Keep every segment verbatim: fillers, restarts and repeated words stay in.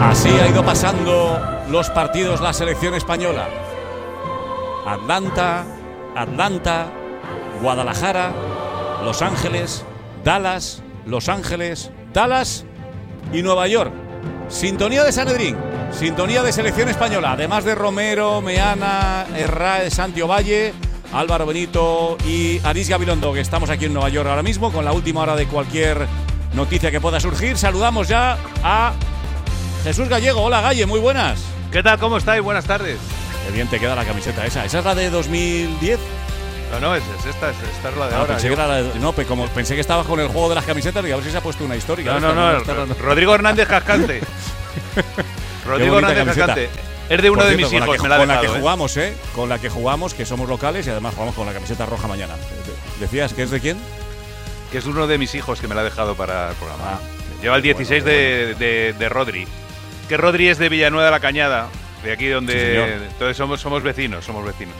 Así ha ido pasando los partidos la selección española. Atlanta, Atlanta, Guadalajara, Los Ángeles, Dallas, Los Ángeles, Dallas y Nueva York. Sintonía de Sanedrín, sintonía de selección española, además de Romero, Meana, Herrera, Santi Ovalle, Álvaro Benito y Aris Gabilondo, que estamos aquí en Nueva York ahora mismo con la última hora de cualquier noticia que pueda surgir. Saludamos ya a Jesús Gallego. Hola, Galle, muy buenas. ¿Qué tal? ¿Cómo estáis? Buenas tardes. Qué bien te queda la camiseta esa. ¿Esa es la de dos mil diez? No, no, es, es esta, es, esta es la de Ah, ahora. pensé que era la de, no, pues como pensé que estabas con el juego de las camisetas, y a ver si se ha puesto una histórica. No, no, no, no, no. Rodrigo Hernández Cascante. Rodrigo Hernández Cascante. Es de uno de mis hijos, me la ha Con la dejado, que ¿eh? jugamos, ¿eh? Con la que jugamos, que somos locales y además jugamos con la camiseta roja mañana. ¿Decías que es de quién? Que es uno de mis hijos que me la ha dejado para el programa. Ah, Lleva el dieciséis bueno, de, bueno. de, de Rodri. Que Rodri es de Villanueva de la Cañada, de aquí donde… Sí, entonces somos, somos vecinos, somos vecinos.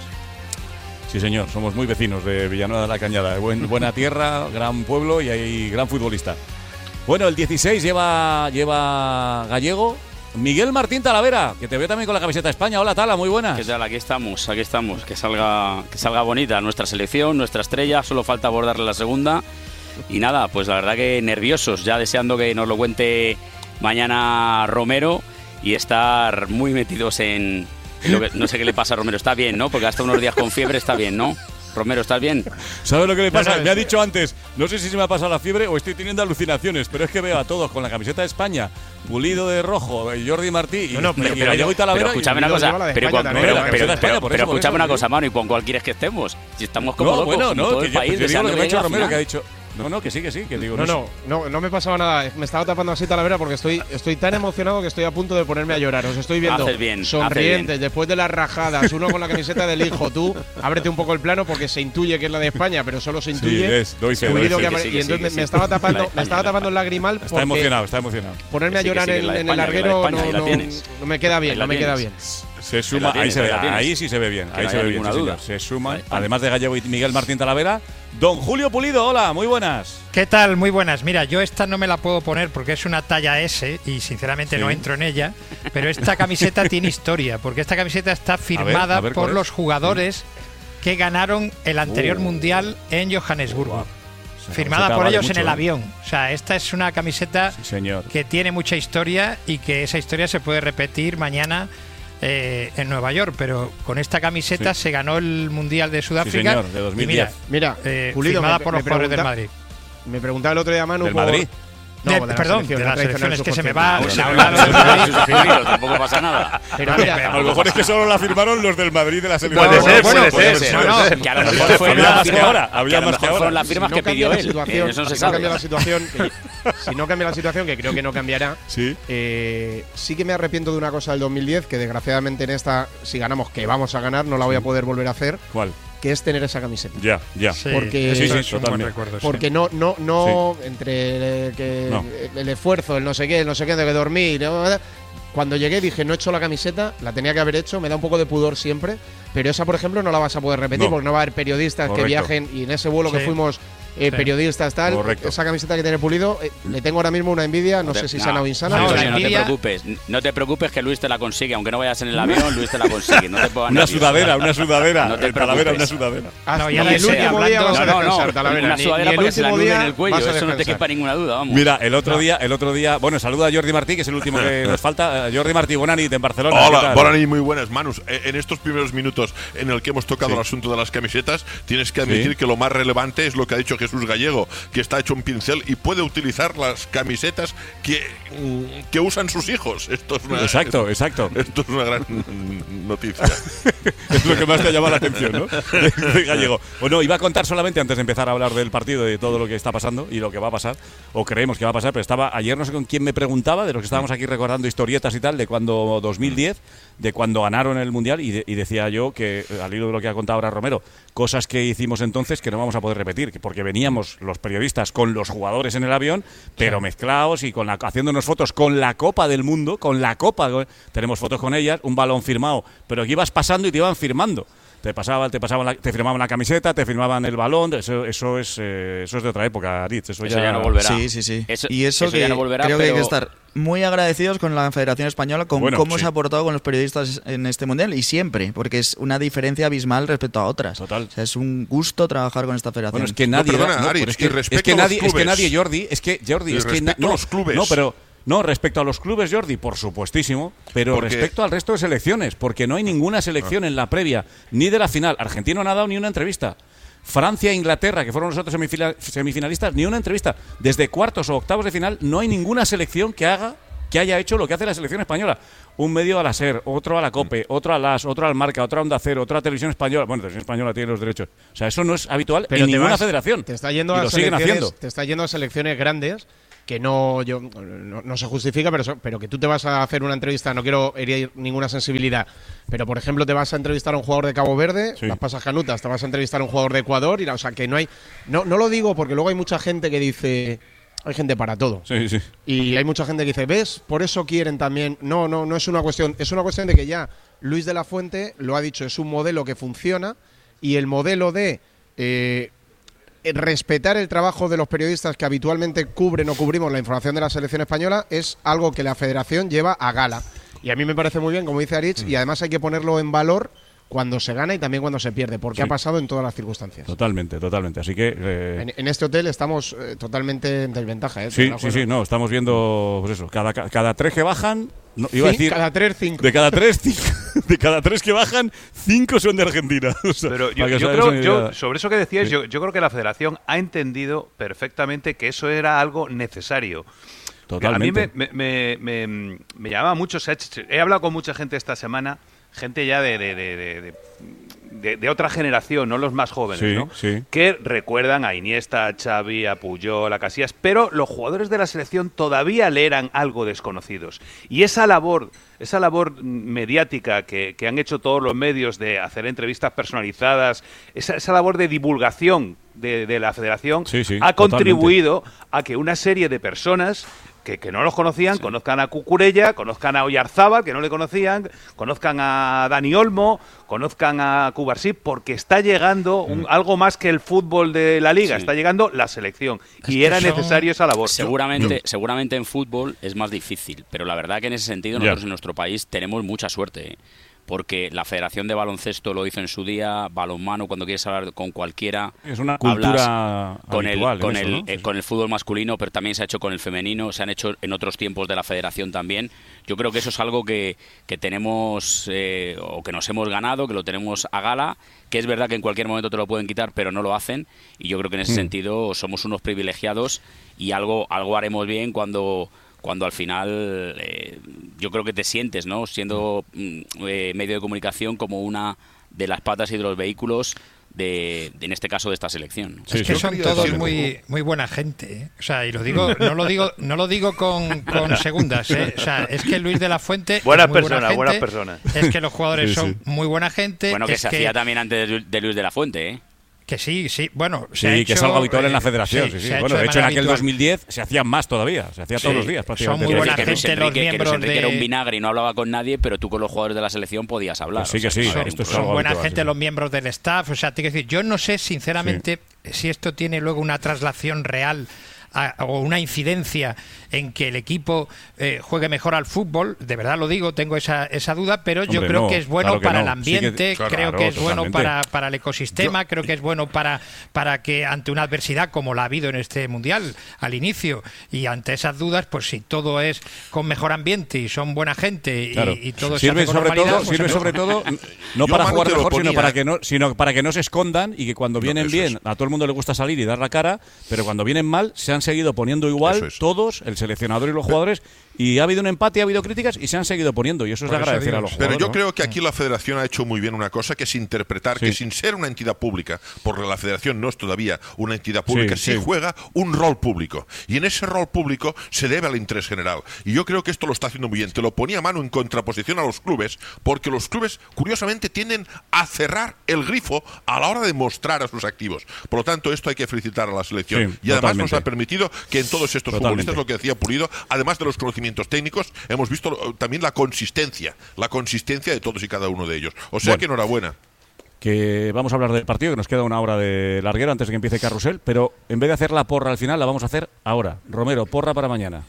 Sí, señor, somos muy vecinos de Villanueva de la Cañada. Buen, buena tierra, gran pueblo y hay gran futbolista. Bueno, el dieciséis lleva, lleva Gallego. Miguel Martín Talavera, que te veo también con la camiseta de España. Hola, Tala, muy buenas. ¿Qué tal? Aquí estamos, aquí estamos. Que salga, que salga bonita nuestra selección, nuestra estrella. Solo falta abordarle la segunda. Y nada, pues la verdad que nerviosos, ya deseando que nos lo cuente mañana Romero y estar muy metidos en… Lo que, no sé qué le pasa a Romero, está bien, ¿no? Porque hasta unos días con fiebre está bien, ¿no? Romero, ¿estás bien? ¿Sabes lo que le pasa? No, no, me ha dicho antes, no sé si se me ha pasado la fiebre o estoy teniendo alucinaciones, pero es que veo a todos con la camiseta de España, Pulido de rojo, Jordi Martí y, No, no, pero- y Gallego y Talavera. Pero escúchame y- una Pulido lleva cosa, la de pero, España con- también, pero, la pero, camiseta de España, pero, por pero eso, por escúchame eso, una sí. cosa, Manu, ¿y con cuál quieres que estemos? Si estamos como No, locos, bueno, como no, todo que el yo, país yo digo lo deseando que me ha que dicho llegue a Romero, la que ha final. dicho… No, no, que sí, que sí, que digo… No, sé. no, no, no me pasaba nada. Me estaba tapando así Talavera porque estoy, estoy tan emocionado que estoy a punto de ponerme a llorar. Os estoy viendo Haces bien, haces sonrientes bien. después de las rajadas, uno con la camiseta del hijo. Tú, ábrete un poco el plano porque se intuye que es la de España, pero solo se Sí, intuye. es, doy fe, doy Pulido fe. que Que ama- sí, que y sí, entonces que me, sí. me estaba tapando, La de me España, estaba la de tapando el España. lagrimal Está porque emocionado, está emocionado. ponerme a Que sí, que llorar sí, que en, la de en el España, que la de larguero España, no, ahí la no- tienes. no me queda bien, Ahí la no me queda tienes. bien. Se suma, tienes, ahí se ahí ve, la tienes. ahí sí se ve bien, Que ahí no se haya ve bien, ninguna sí, duda. señor. Se suman, Vale. además de Gallego y Miguel Martín Talavera, don Julio Pulido. Hola, muy buenas. ¿Qué tal? Muy buenas. Mira, yo esta no me la puedo poner porque es una talla S y sinceramente Sí. no entro en ella, pero esta camiseta tiene historia, porque esta camiseta está firmada a ver, ¿cuál por es? los jugadores que ganaron el anterior Uh. mundial en Johannesburgo. Guau. Esa Firmada camiseta por vale ellos mucho, en el ¿eh? avión. O sea, esta es una camiseta Sí, señor. que tiene mucha historia y que esa historia se puede repetir mañana eh, en Nueva York, pero con esta camiseta Sí. se ganó el Mundial de Sudáfrica. señor, de dos mil diez. Y mira, Mira, eh, Pulido, firmada me- por me los jugadores del pregunta- Madrid. Me preguntaba el otro día Manu ¿Del por… Madrid? No, De- de, la perdón, selección, de la las tradicional selecciones que se me subconsciente. va. Pues se habla habla de de- sus afiliados, tampoco pasa nada. Pero mira, A lo mejor es que solo la firmaron los del Madrid de la selección. Puede ser, bueno, puede puede ser. ser. puede No, ser. Que a lo Había mejor fueron más las que firmas- ahora, había que a lo más mejor que ahora. fueron las firmas si que no pidió cambia la él. situación, Eso no se si no cambia sabe. la situación, que- si no cambia la situación, que creo que no cambiará, Sí. eh, sí que me arrepiento de una cosa del dos mil diez, que desgraciadamente en esta, si ganamos, que vamos a ganar, no la voy a poder volver a hacer, ¿Cuál? que es tener esa camiseta. Ya, ya. Sí, Porque- esto Sí, sí, es un buen totalmente. recuerdo, sí. Porque no, no, no, entre eh, que No. el esfuerzo, el no sé qué, el no sé qué, de que dormir. ¿no? Cuando llegué dije, no he hecho la camiseta, la tenía que haber hecho, me da un poco de pudor siempre, pero esa, por ejemplo, no la vas a poder repetir No. porque no va a haber periodistas Correcto. que viajen y en ese vuelo que Sí. fuimos eh, Sí. periodistas tal, Correcto. esa camiseta que tiene Pulido, eh, le tengo ahora mismo una envidia, no, te- sé si sana o insana. no, no, pero la no te envidia- preocupes. No te preocupes que Luis te la consigue. Aunque no vayas en el avión, Luis te la consigue. No te pongas Una nervioso. sudadera, una sudadera. No te El Talavera, una preocupes. sudadera. hasta No, ya ni la el sé, último día hablando- vas a No, no, descansar, no. Talavera, Una ni- sudadera ni el para que se la último nude en día el cuello. vas a Eso no te descansar. quepa ninguna duda, vamos. Mira, el otro día, el otro día, bueno, saluda a Jordi Martí, que es el último que nos falta. Eh, Jordi Martí, buena nit en Barcelona. ¿qué Hola, tal? buenas y muy buenas, Manus. Eh, En estos primeros minutos en el que hemos tocado Sí. el asunto de las camisetas, tienes que admitir Sí. que lo más relevante es lo que ha dicho Jesús Gallego, que está hecho un pincel y puede utilizar las camisetas que, mm, que usan sus hijos. Esto es una, Exacto, exacto. Esto es una gran mm, noticia. Es lo que más te llama la atención, ¿no? De Gallego. Bueno, iba a contar solamente antes de empezar a hablar del partido, de todo lo que está pasando y lo que va a pasar, o creemos que va a pasar, pero estaba ayer no sé con quién me preguntaba, de los que estábamos aquí recordando historietas y tal, de cuando dos mil diez, de cuando ganaron el Mundial, y, de- y decía yo que, al hilo de lo que ha contado ahora Romero, cosas que hicimos entonces que no vamos a poder repetir, que porque veníamos los periodistas con los jugadores en el avión, pero mezclados y con la, haciéndonos fotos con la Copa del Mundo, con la Copa, tenemos fotos con ellas, un balón firmado, pero que ibas pasando y te iban firmando. te pasaban, te pasaban, la, te firmaban la camiseta, te firmaban el balón. Eso, eso es, eh, eso es de otra época, Aritz. Eso, eso ya, ya no volverá. Sí, sí, sí. Eso, y eso, eso que ya no volverá, creo pero... que hay que estar muy agradecidos con la Federación Española, con bueno, cómo sí. se ha portado con los periodistas en este mundial y siempre, porque es una diferencia abismal respecto a otras. Total. O sea, es un gusto trabajar con esta federación. Bueno, es que nadie, No, perdona, no, Aritz, pero es y que, respecto es que a los nadie, es que clubes. nadie, Jordi, es que Jordi, Y es que respecto na- a no, los clubes. no, pero no respecto a los clubes, Jordi, por supuestísimo, pero Porque- respecto al resto de selecciones, porque no hay ninguna selección en la previa ni de la final. Argentina no ha dado ni una entrevista. Francia e Inglaterra, que fueron los otros semifila- semifinalistas, ni una entrevista. Desde cuartos o octavos de final no hay ninguna selección que haga que haya hecho lo que hace la selección española. Un medio a la SER, otro a la COPE, otro a LAS, otro al Marca, otro a Onda Cero, otro a Televisión Española. Bueno, Televisión Española tiene los derechos. O sea, eso no es habitual Pero en te ninguna vas- federación. Te está yendo y a lo siguen selecciones, haciendo. te está yendo a selecciones grandes que no yo no, no se justifica, pero so- pero que tú te vas a hacer una entrevista, no quiero herir ninguna sensibilidad, pero por ejemplo te vas a entrevistar a un jugador de Cabo Verde, Sí. las pasas canutas, te vas a entrevistar a un jugador de Ecuador y la- o sea, que no hay no no lo digo porque luego hay mucha gente que dice hay gente para todo. Sí, sí. Y hay mucha gente que dice, ¿ves? Por eso quieren también. No, no, no es una cuestión. Es una cuestión de que ya Luis de la Fuente lo ha dicho, es un modelo que funciona y el modelo de eh, respetar el trabajo de los periodistas que habitualmente cubren o cubrimos la información de la selección española es algo que la federación lleva a gala. Y a mí me parece muy bien, como dice Aritz, y además hay que ponerlo en valor cuando se gana y también cuando se pierde, porque Sí. ha pasado en todas las circunstancias. Totalmente, totalmente. Así que. eh, En, en este hotel estamos eh, totalmente en desventaja. ¿eh? sí, Estoy de sí, acuerdo. sí, no, estamos viendo, pues eso, cada, cada tres que bajan. No, iba a Sí, decir. cada tres, cinco. De cada tres, cinco, de cada tres que bajan, cinco son de Argentina. O sea, Pero yo, para que yo os hagáis creo, una yo, idea. sobre eso que decías, Sí. yo, yo creo que la Federación ha entendido perfectamente que eso era algo necesario. Totalmente. A mí me, me, me, me, me llamaba mucho. se ha hecho- He hablado con mucha gente esta semana, gente ya de, de, de, de, de, de- de otra generación, no los más jóvenes, Sí, ¿no? sí. Que recuerdan a Iniesta, a Xavi, a Puyol, a Casillas, pero los jugadores de la selección todavía le eran algo desconocidos. Y esa labor, esa labor mediática que, que han hecho todos los medios de hacer entrevistas personalizadas, esa, esa labor de divulgación de, de la Federación Sí, sí, ha totalmente. contribuido a que una serie de personas que, que no los conocían, conozcan a Cucurella, conozcan a Oyarzábal, que no le conocían, conozcan a Dani Olmo, conozcan a Cubarsí, porque está llegando un- algo más que el fútbol de la Liga, Sí. está llegando la selección. Es Y que era son- necesario esa labor. Seguramente, seguramente en fútbol es más difícil, pero la verdad que en ese sentido Ya. nosotros en nuestro país tenemos mucha suerte, ¿eh? Porque la Federación de Baloncesto lo hizo en su día, balonmano, cuando quieres hablar con cualquiera, Es una hablas cultura con el, habitual en con, eso, el, ¿no? eh, Sí, con el fútbol masculino, pero también se ha hecho con el femenino, se han hecho en otros tiempos de la Federación también. Yo creo que eso es algo que, que tenemos eh, o que nos hemos ganado, que lo tenemos a gala, que es verdad que en cualquier momento te lo pueden quitar, pero no lo hacen, y yo creo que en ese Mm. sentido somos unos privilegiados y algo, algo haremos bien cuando cuando al final eh, yo creo que te sientes, ¿no? Siendo mm, eh, medio de comunicación como una de las patas y de los vehículos de, de, en este caso, de esta selección. Sí, Es que sí. son Quería todos decir- muy muy buena gente, ¿eh? O sea, y lo digo, no lo digo, no lo digo con, con segundas, ¿eh? O sea, es que Luis de la Fuente Buenas es muy buena personas, gente, buenas personas. Es que los jugadores Sí, son sí. muy buena gente. Bueno, que es se hacía también antes de, de Luis de la Fuente, ¿eh? Que sí, sí, bueno, se Sí, ha que hecho, es algo habitual en la eh, federación. Sí, sí. se ha Bueno, hecho de hecho, en manera aquel habitual. dos mil diez se hacía más todavía. Se hacía todos Sí, los días, son prácticamente. muy Quiero buena decir que Luis gente, los Enrique, que Luis miembros Enrique de- era un vinagre y no hablaba con nadie, pero tú con los jugadores de la selección podías hablar. Pues sí o sea, que sí, no había esto ningún es son algo buena habitual, gente sí. los miembros del staff, o sea, te quiero decir, yo no sé sinceramente si esto tiene luego una traslación real a- o una incidencia en que el equipo eh, juegue mejor al fútbol, de verdad lo digo, tengo esa, esa duda, pero yo Hombre, creo no, que es bueno claro que para no. el Sí que- ambiente, claro, creo que es bueno totalmente. para, para el ecosistema, creo que es bueno para, para que ante una adversidad como la ha habido en este Mundial al inicio y ante esas dudas, pues si todo es con mejor ambiente y son buena gente y, Claro. y todo se sirve hace con sobre normalidad, todo, pues sirve entonces- sobre todo no Yo, para Manu, jugar te lo mejor, sino ponía. para que no, sino para que no se escondan y que cuando vienen eso bien es. a todo el mundo le gusta salir y dar la cara, pero cuando vienen mal se han seguido poniendo igual Eso es. todos, el seleccionador y los jugadores, y ha habido un empate, ha habido críticas y se han seguido poniendo y eso es Por de eso agradecer digo. a los Pero jugadores. yo ¿no? creo que aquí la Federación ha hecho muy bien una cosa, que es interpretar Sí. que sin ser una entidad pública, porque la Federación no es todavía una entidad pública, Sí, sí, sí. juega un rol público. Y en ese rol público se debe al interés general. Y yo creo que esto lo está haciendo muy bien. Te lo ponía a mano en contraposición a los clubes, porque los clubes, curiosamente, tienden a cerrar el grifo a la hora de mostrar a sus activos. Por lo tanto, esto hay que felicitar a la selección. Sí, y además totalmente. nos ha permitido que en todos estos Totalmente. futbolistas, lo que decía Pulido, además de los conocimientos técnicos, hemos visto eh, también la consistencia, la consistencia de todos y cada uno de ellos. O sea Bueno. que enhorabuena. que vamos a hablar del partido, que nos queda una hora de larguero antes de que empiece Carrusel, pero en vez de hacer la porra al final, la vamos a hacer ahora. Romero, porra para mañana.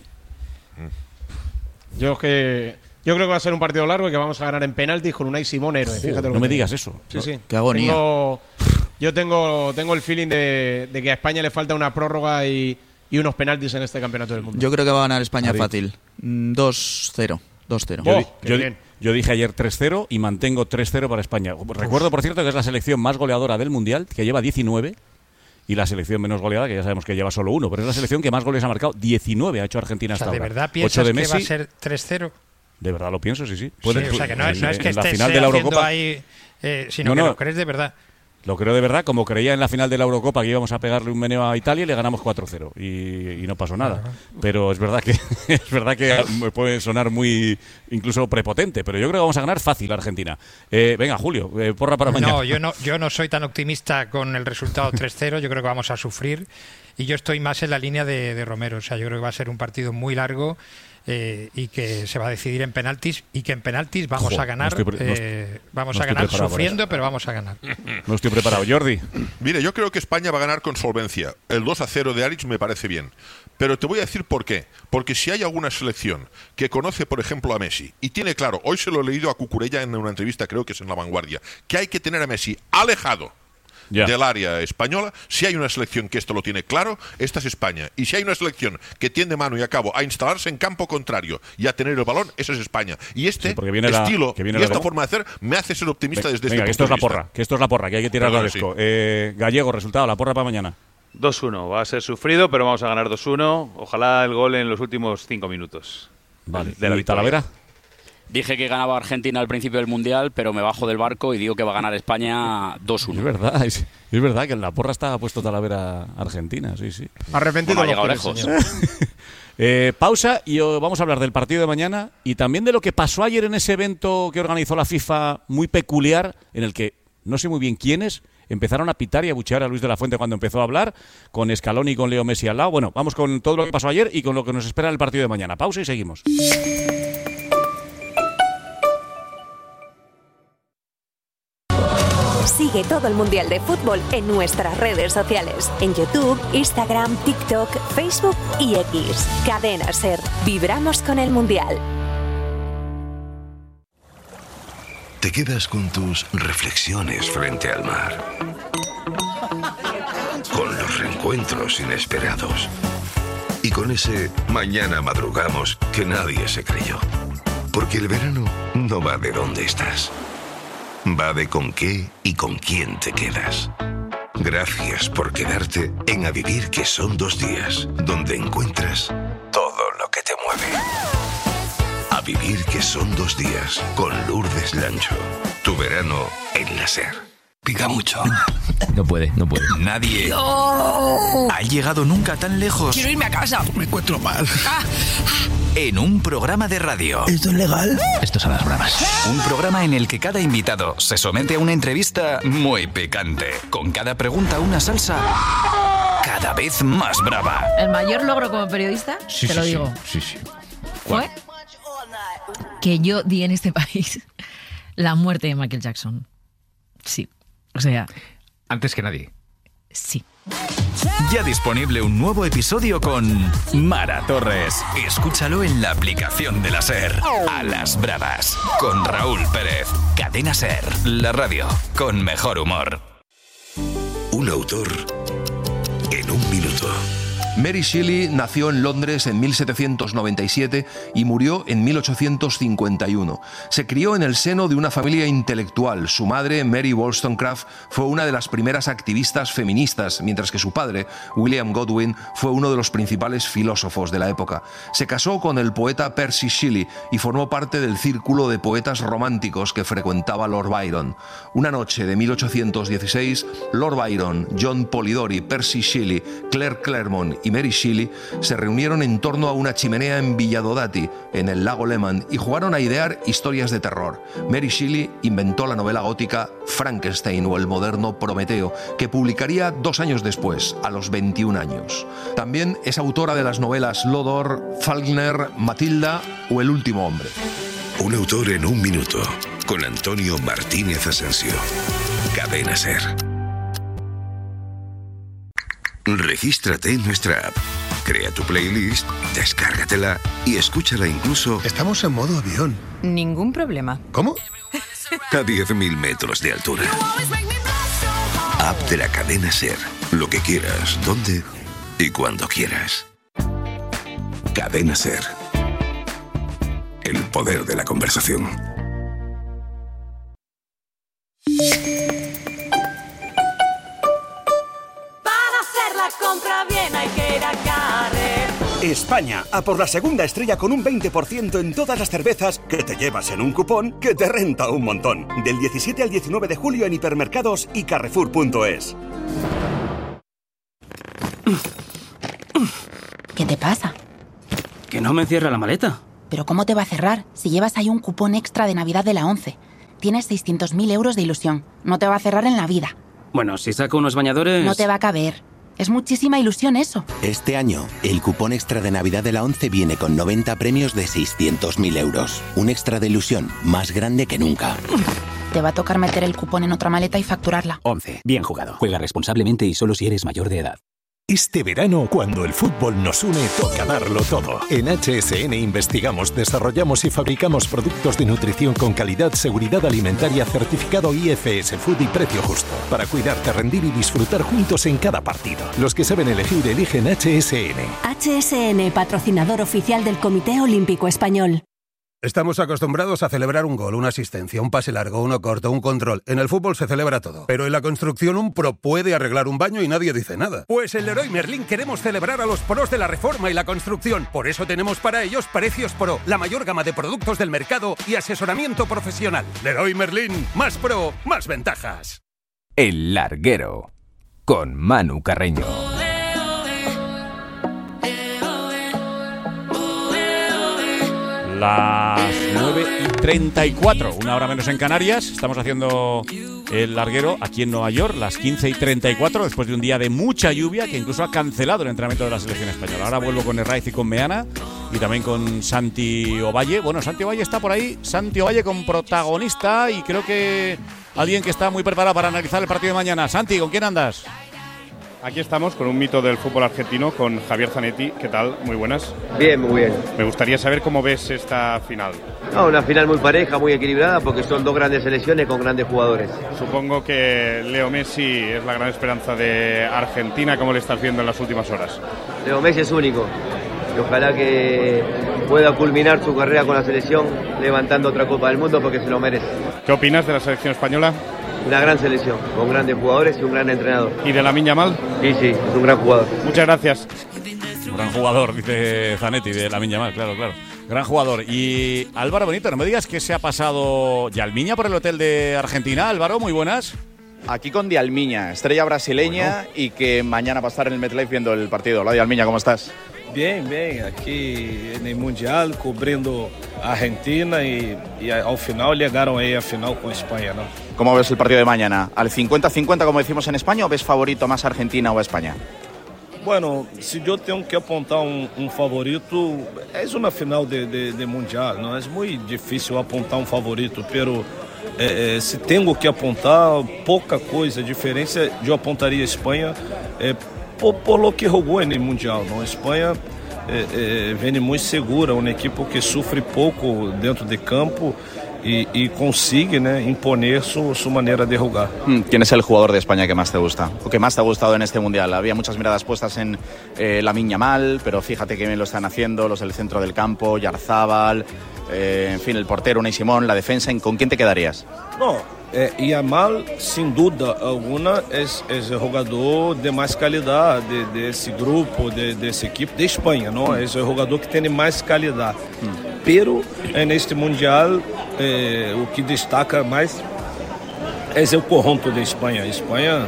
Yo que yo creo que va a ser un partido largo y que vamos a ganar en penaltis con Unai Simón héroe. Oh, Fíjate lo no que me te digas digo. eso. Sí, No. sí. Qué agonía. Tengo, yo tengo, tengo el feeling de, de que a España le falta una prórroga y, y unos penaltis en este campeonato del mundo. Yo creo que va a ganar España Madrid. fácil. Mm, dos cero. dos cero. Yo, Oh, di- qué yo di- bien. yo dije ayer tres cero y mantengo tres cero para España. Recuerdo, por cierto, que es la selección más goleadora del Mundial, que lleva diecinueve, y la selección menos goleada, que ya sabemos que lleva solo uno, pero es la selección que más goles ha marcado. diecinueve ha hecho Argentina O sea, hasta ¿de ahora. verdad Ocho piensas de que Messi. va a ser tres cero? De verdad lo pienso, sí, sí. Sí, Puede- o sea, que no, en- no es que en la estés final de la haciendo Eurocopa. ahí, eh, sino No, que no. lo crees de verdad. Lo creo de verdad, como creía en la final de la Eurocopa que íbamos a pegarle un meneo a Italia y le ganamos cuatro cero y, y no pasó nada. Pero es verdad que es verdad que me puede sonar muy incluso prepotente, pero yo creo que vamos a ganar fácil a Argentina. Eh, venga, Julio, eh, porra para mañana. No, yo no, yo no soy tan optimista con el resultado tres cero. Yo creo que vamos a sufrir. Y yo estoy más en la línea de, de Romero. O sea, yo creo que va a ser un partido muy largo eh, y que se va a decidir en penaltis. Y que en penaltis vamos Jo, a ganar. no estoy pre- no eh, vamos no a estoy ganar preparado para sufriendo, pero vamos a ganar. No estoy preparado. Jordi. Mire, yo creo que España va a ganar con solvencia. El dos a cero de Aritz me parece bien. Pero te voy a decir por qué. Porque si hay alguna selección que conoce, por ejemplo, a Messi, y tiene claro, hoy se lo he leído a Cucurella en una entrevista, creo que es en La Vanguardia, que hay que tener a Messi alejado Ya. del área española. Si hay una selección que esto lo tiene claro, esta es España. Y si hay una selección que tiende mano y a cabo a instalarse en campo contrario y a tener el balón, esa es España. Y este Sí, porque viene la- estilo que viene y la esta goma. forma de hacer me hace ser optimista Venga, desde que este esto punto es la de vista. porra, que esto es la porra, que hay que tirar Perdón, al sí. esco. Eh, Gallego, resultado, la porra para mañana. dos uno. Va a ser sufrido, pero vamos a ganar dos uno. Ojalá el gol en los últimos cinco minutos. Vale. De la ¿Y victoria. Talavera? Dije que ganaba Argentina al principio del Mundial, pero me bajo del barco y digo que va a ganar España dos Es uno. verdad, es, es verdad que en la porra estaba puesto Talavera Argentina, sí, sí. Arrepentido Bueno, ha lo llegado que el lejos. señor. Eh, pausa y oh, vamos a hablar del partido de mañana y también de lo que pasó ayer en ese evento que organizó la FIFA muy peculiar, en el que no sé muy bien quiénes empezaron a pitar y a buchear a Luis de la Fuente cuando empezó a hablar, con Scaloni y con Leo Messi al lado. Bueno, vamos con todo lo que pasó ayer y con lo que nos espera en el partido de mañana. Pausa y seguimos. Sigue todo el Mundial de Fútbol en nuestras redes sociales. En YouTube, Instagram, TikTok, Facebook y X. Cadena SER. Vibramos con el Mundial. Te quedas con tus reflexiones frente al mar. Con los reencuentros inesperados. Y con ese mañana madrugamos que nadie se creyó. Porque el verano no va de dónde estás. Va de con qué y con quién te quedas. Gracias por quedarte en A Vivir, que son dos días, donde encuentras todo lo que te mueve. A Vivir, que son dos días, con Lourdes Lancho. Tu verano en la SER. Pica mucho. No puede, no puede. Nadie ha llegado nunca tan lejos. Quiero irme a casa. Me encuentro mal. En un programa de radio. ¿Esto es legal? Esto es a las bravas. Un programa en el que cada invitado se somete a una entrevista muy picante. Con cada pregunta una salsa cada vez más brava. El mayor logro como periodista, Sí, te sí, lo sí. digo, Sí, sí. fue que yo di en este país la muerte de Michael Jackson. Sí. O sea, Antes que nadie. sí. Ya disponible un nuevo episodio con Mara Torres. Escúchalo en la aplicación de la SER. A las bravas. Con Raúl Pérez. Cadena SER. La radio con mejor humor. Un autor en un minuto. Mary Shelley nació en Londres en mil setecientos noventa y siete y murió en mil ochocientos cincuenta y uno. Se crió en el seno de una familia intelectual. Su madre, Mary Wollstonecraft, fue una de las primeras activistas feministas, mientras que su padre, William Godwin, fue uno de los principales filósofos de la época. Se casó con el poeta Percy Shelley y formó parte del círculo de poetas románticos que frecuentaba Lord Byron. Una noche de mil ochocientos dieciséis, Lord Byron, John Polidori, Percy Shelley, Claire Claremont y Mary Shelley se reunieron en torno a una chimenea en Villadodati, en el lago Lehmann, y jugaron a idear historias de terror. Mary Shelley inventó la novela gótica Frankenstein o el moderno Prometeo, que publicaría dos años después, a los veintiún años. También es autora de las novelas Lodor, Falkner, Matilda o El último hombre. Un autor en un minuto, con Antonio Martínez Asensio. Cadena SER. Regístrate en nuestra app. Crea tu playlist, descárgatela y escúchala incluso... Estamos en modo avión. Ningún problema. ¿Cómo? A diez mil metros de altura. App de la Cadena SER. Lo que quieras, donde y cuando quieras. Cadena SER. El poder de la conversación. Para hacer la compra bien hay que ir a Carrer. España, a por la segunda estrella con un veinte por ciento en todas las cervezas que te llevas en un cupón que te renta un montón. Del diecisiete al diecinueve de julio en hipermercados y carrefour punto es. ¿Qué te pasa? Que no me cierra la maleta. ¿Pero cómo te va a cerrar si llevas ahí un cupón extra de Navidad de la ONCE? Tienes seiscientos mil euros de ilusión. No te va a cerrar en la vida. Bueno, si saco unos bañadores... No te va a caber. Es muchísima ilusión eso. Este año, el cupón extra de Navidad de la ONCE viene con noventa premios de seiscientos mil euros. Un extra de ilusión más grande que nunca. Te va a tocar meter el cupón en otra maleta y facturarla. ONCE. Bien jugado. Juega responsablemente y solo si eres mayor de edad. Este verano, cuando el fútbol nos une, toca darlo todo. En H S N investigamos, desarrollamos y fabricamos productos de nutrición con calidad, seguridad alimentaria, certificado I F S Food y precio justo. Para cuidarte, rendir y disfrutar juntos en cada partido. Los que saben elegir, eligen H S N. H S N, patrocinador oficial del Comité Olímpico Español. Estamos acostumbrados a celebrar un gol, una asistencia, un pase largo, uno corto, un control. En el fútbol se celebra todo. Pero en la construcción un pro puede arreglar un baño y nadie dice nada. Pues en Leroy Merlin queremos celebrar a los pros de la reforma y la construcción. Por eso tenemos para ellos Precios Pro, la mayor gama de productos del mercado y asesoramiento profesional. Leroy Merlin, más pro, más ventajas. El Larguero, con Manu Carreño. Las nueve y treinta y cuatro, una hora menos en Canarias. Estamos haciendo el larguero aquí en Nueva York, las quince y treinta y cuatro, después de un día de mucha lluvia que incluso ha cancelado el entrenamiento de la selección española. Ahora vuelvo con Herraiz y con Meana y también con Santi Ovalle. Bueno, Santi Ovalle está por ahí, Santi Ovalle con protagonista y creo que alguien que está muy preparado para analizar el partido de mañana. Santi, ¿con quién andas? Aquí estamos con un mito del fútbol argentino, con Javier Zanetti. ¿Qué tal? Muy buenas. Bien, muy bien. Me gustaría saber cómo ves esta final. No, una final muy pareja, muy equilibrada, porque son dos grandes selecciones con grandes jugadores. Supongo que Leo Messi es la gran esperanza de Argentina. ¿Cómo le estás viendo en las últimas horas? Leo Messi es único. Y ojalá que pueda culminar su carrera con la selección levantando otra Copa del Mundo, porque se lo merece. ¿Qué opinas de la selección española? Una gran selección, con grandes jugadores y un gran entrenador. ¿Y de Lamine Yamal? Sí, sí, es un gran jugador. Muchas gracias. Un gran jugador, dice Zanetti, de Lamine Yamal, claro, claro. Gran jugador. Y Álvaro Benito, no me digas que se ha pasado Yalmiña por el hotel de Argentina. Álvaro, muy buenas. Aquí con Dialmiña, estrella brasileña, bueno, y que mañana va a estar en el MetLife viendo el partido. Hola Dialmiña, ¿cómo estás? Bien, bien, aquí en el Mundial, cubriendo a Argentina y, y al final llegaron ahí a final con España, ¿no? ¿Cómo ves el partido de mañana? ¿Al cincuenta cincuenta como decimos en España o ves favorito más a Argentina o a España? Bueno, si yo tengo que apuntar un, un favorito, es una final de, de, de Mundial, ¿no? Es muy difícil apuntar un favorito, pero eh, eh, si tengo que apuntar poca coisa, diferencia, yo apuntaría a España eh, por, por lo que jugó en el Mundial, ¿no? España eh, eh, viene muy segura, un equipo que sufre poco dentro de campo y, y consigue, ¿no?, imponer su, su manera de jugar. ¿Quién es el jugador de España que más te gusta? ¿O que más te ha gustado en este Mundial? Había muchas miradas puestas en eh, Lamine Yamal, pero fíjate que bien lo están haciendo los del centro del campo, Yarzábal, eh, en fin, el portero Unai Simón, la defensa. ¿Con quién te quedarías? No, eh, Yamal, sin duda alguna, es, es el jugador de más calidad de, de ese grupo, de, de ese equipo de España, ¿no? Es el jugador que tiene más calidad. Mm. Pero en este Mundial, eh, o que destaca más es el conjunto de España. España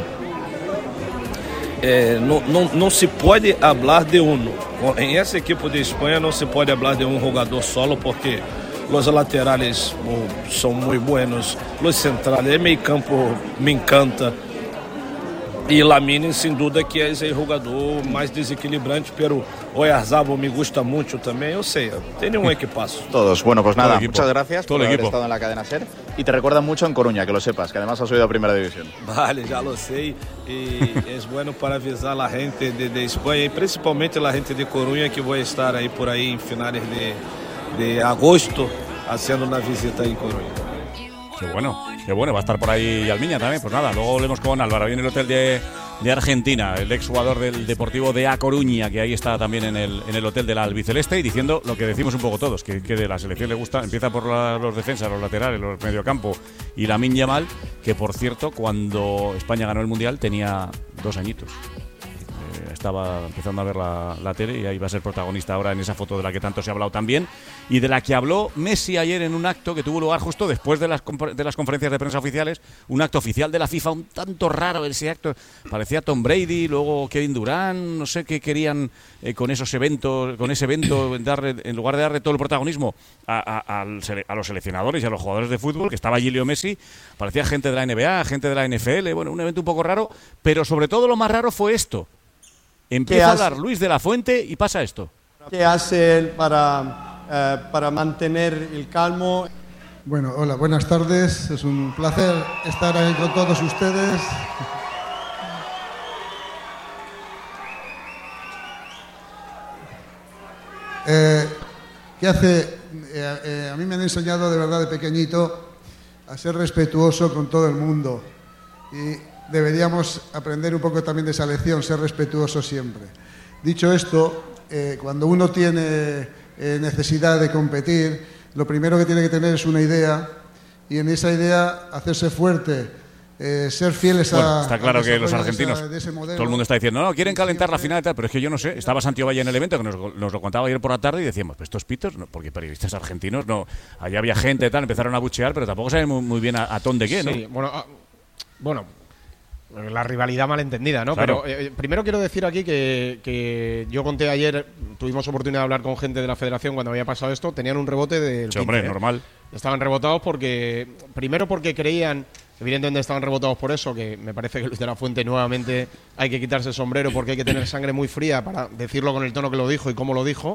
eh, no, no, no se puede hablar de uno. En ese equipo de España no se puede hablar de un jugador solo porque los laterales oh, son muy buenos, los centrales, el medio campo me encanta. Y Lamine, sin duda, que es el jugador más desequilibrante, pero Oyarzabal me gusta mucho también, yo sé, tiene un equipazo. Todos, bueno, pues nada, Todo muchas gracias Todo por el haber equipo. estado en la cadena SER y te recuerdan mucho en Coruña, que lo sepas, que además has subido a Primera División. Vale, ya lo sé, y es bueno para avisar a la gente de, de España y principalmente a la gente de Coruña que voy a estar ahí por ahí en finales de, de agosto haciendo una visita en Coruña. Qué bueno, qué bueno, va a estar por ahí Almiña también. Pues nada, luego volvemos con Álvaro, ahí en el hotel de, de Argentina, el exjugador del Deportivo de A Coruña, que ahí está también en el, en el hotel de la Albiceleste, y diciendo lo que decimos un poco todos, que, que de la selección le gusta, empieza por la, los defensas, los laterales, los mediocampo y Lamine Yamal, que por cierto, cuando España ganó el Mundial tenía dos añitos. Estaba empezando a ver la, la tele y ahí va a ser protagonista ahora en esa foto de la que tanto se ha hablado también y de la que habló Messi ayer en un acto que tuvo lugar justo después de las, de las conferencias de prensa oficiales, un acto oficial de la FIFA, un tanto raro ese acto, parecía Tom Brady, luego Kevin Durant, no sé qué querían eh, con esos eventos, con ese evento, darle, en lugar de darle todo el protagonismo a, a, al, a los seleccionadores y a los jugadores de fútbol, que estaba allí Leo Messi, parecía gente de la N B A, gente de la N F L, bueno, un evento un poco raro, pero sobre todo lo más raro fue esto. Empieza a hablar Luis de la Fuente y pasa esto. ¿Qué hace él para, eh, para mantener el calmo? Bueno, hola, buenas tardes. Es un placer estar ahí con todos ustedes. Eh, ¿Qué hace? Eh, eh, a mí me han enseñado de verdad de pequeñito a ser respetuoso con todo el mundo. Y deberíamos aprender un poco también de esa lección, ser respetuoso siempre. Dicho esto, eh, cuando uno tiene eh, necesidad de competir, lo primero que tiene que tener es una idea y en esa idea hacerse fuerte, eh, ser fieles bueno, a... Está claro a que los argentinos, de esa, de ese modelo. todo el mundo está diciendo, no, quieren calentar la final y tal, pero es que yo no sé, estaba Santiago Valle en el evento, que nos, nos lo contaba ayer por la tarde y decíamos, pues estos pitos, no, porque periodistas argentinos, no, allá había gente y tal, empezaron a buchear, pero tampoco saben muy, muy bien a, a ton de qué, ¿no? Sí, bueno, ah, bueno, la rivalidad malentendida, ¿no? Claro. Pero eh, primero quiero decir aquí que, que yo conté ayer, tuvimos oportunidad de hablar con gente de la federación cuando había pasado esto, tenían un rebote del Sí, hombre, quince, ¿eh? normal. Estaban rebotados porque, primero porque creían, evidentemente estaban rebotados por eso, que me parece que Luis de la Fuente nuevamente hay que quitarse el sombrero porque hay que tener sangre muy fría para decirlo con el tono que lo dijo y cómo lo dijo.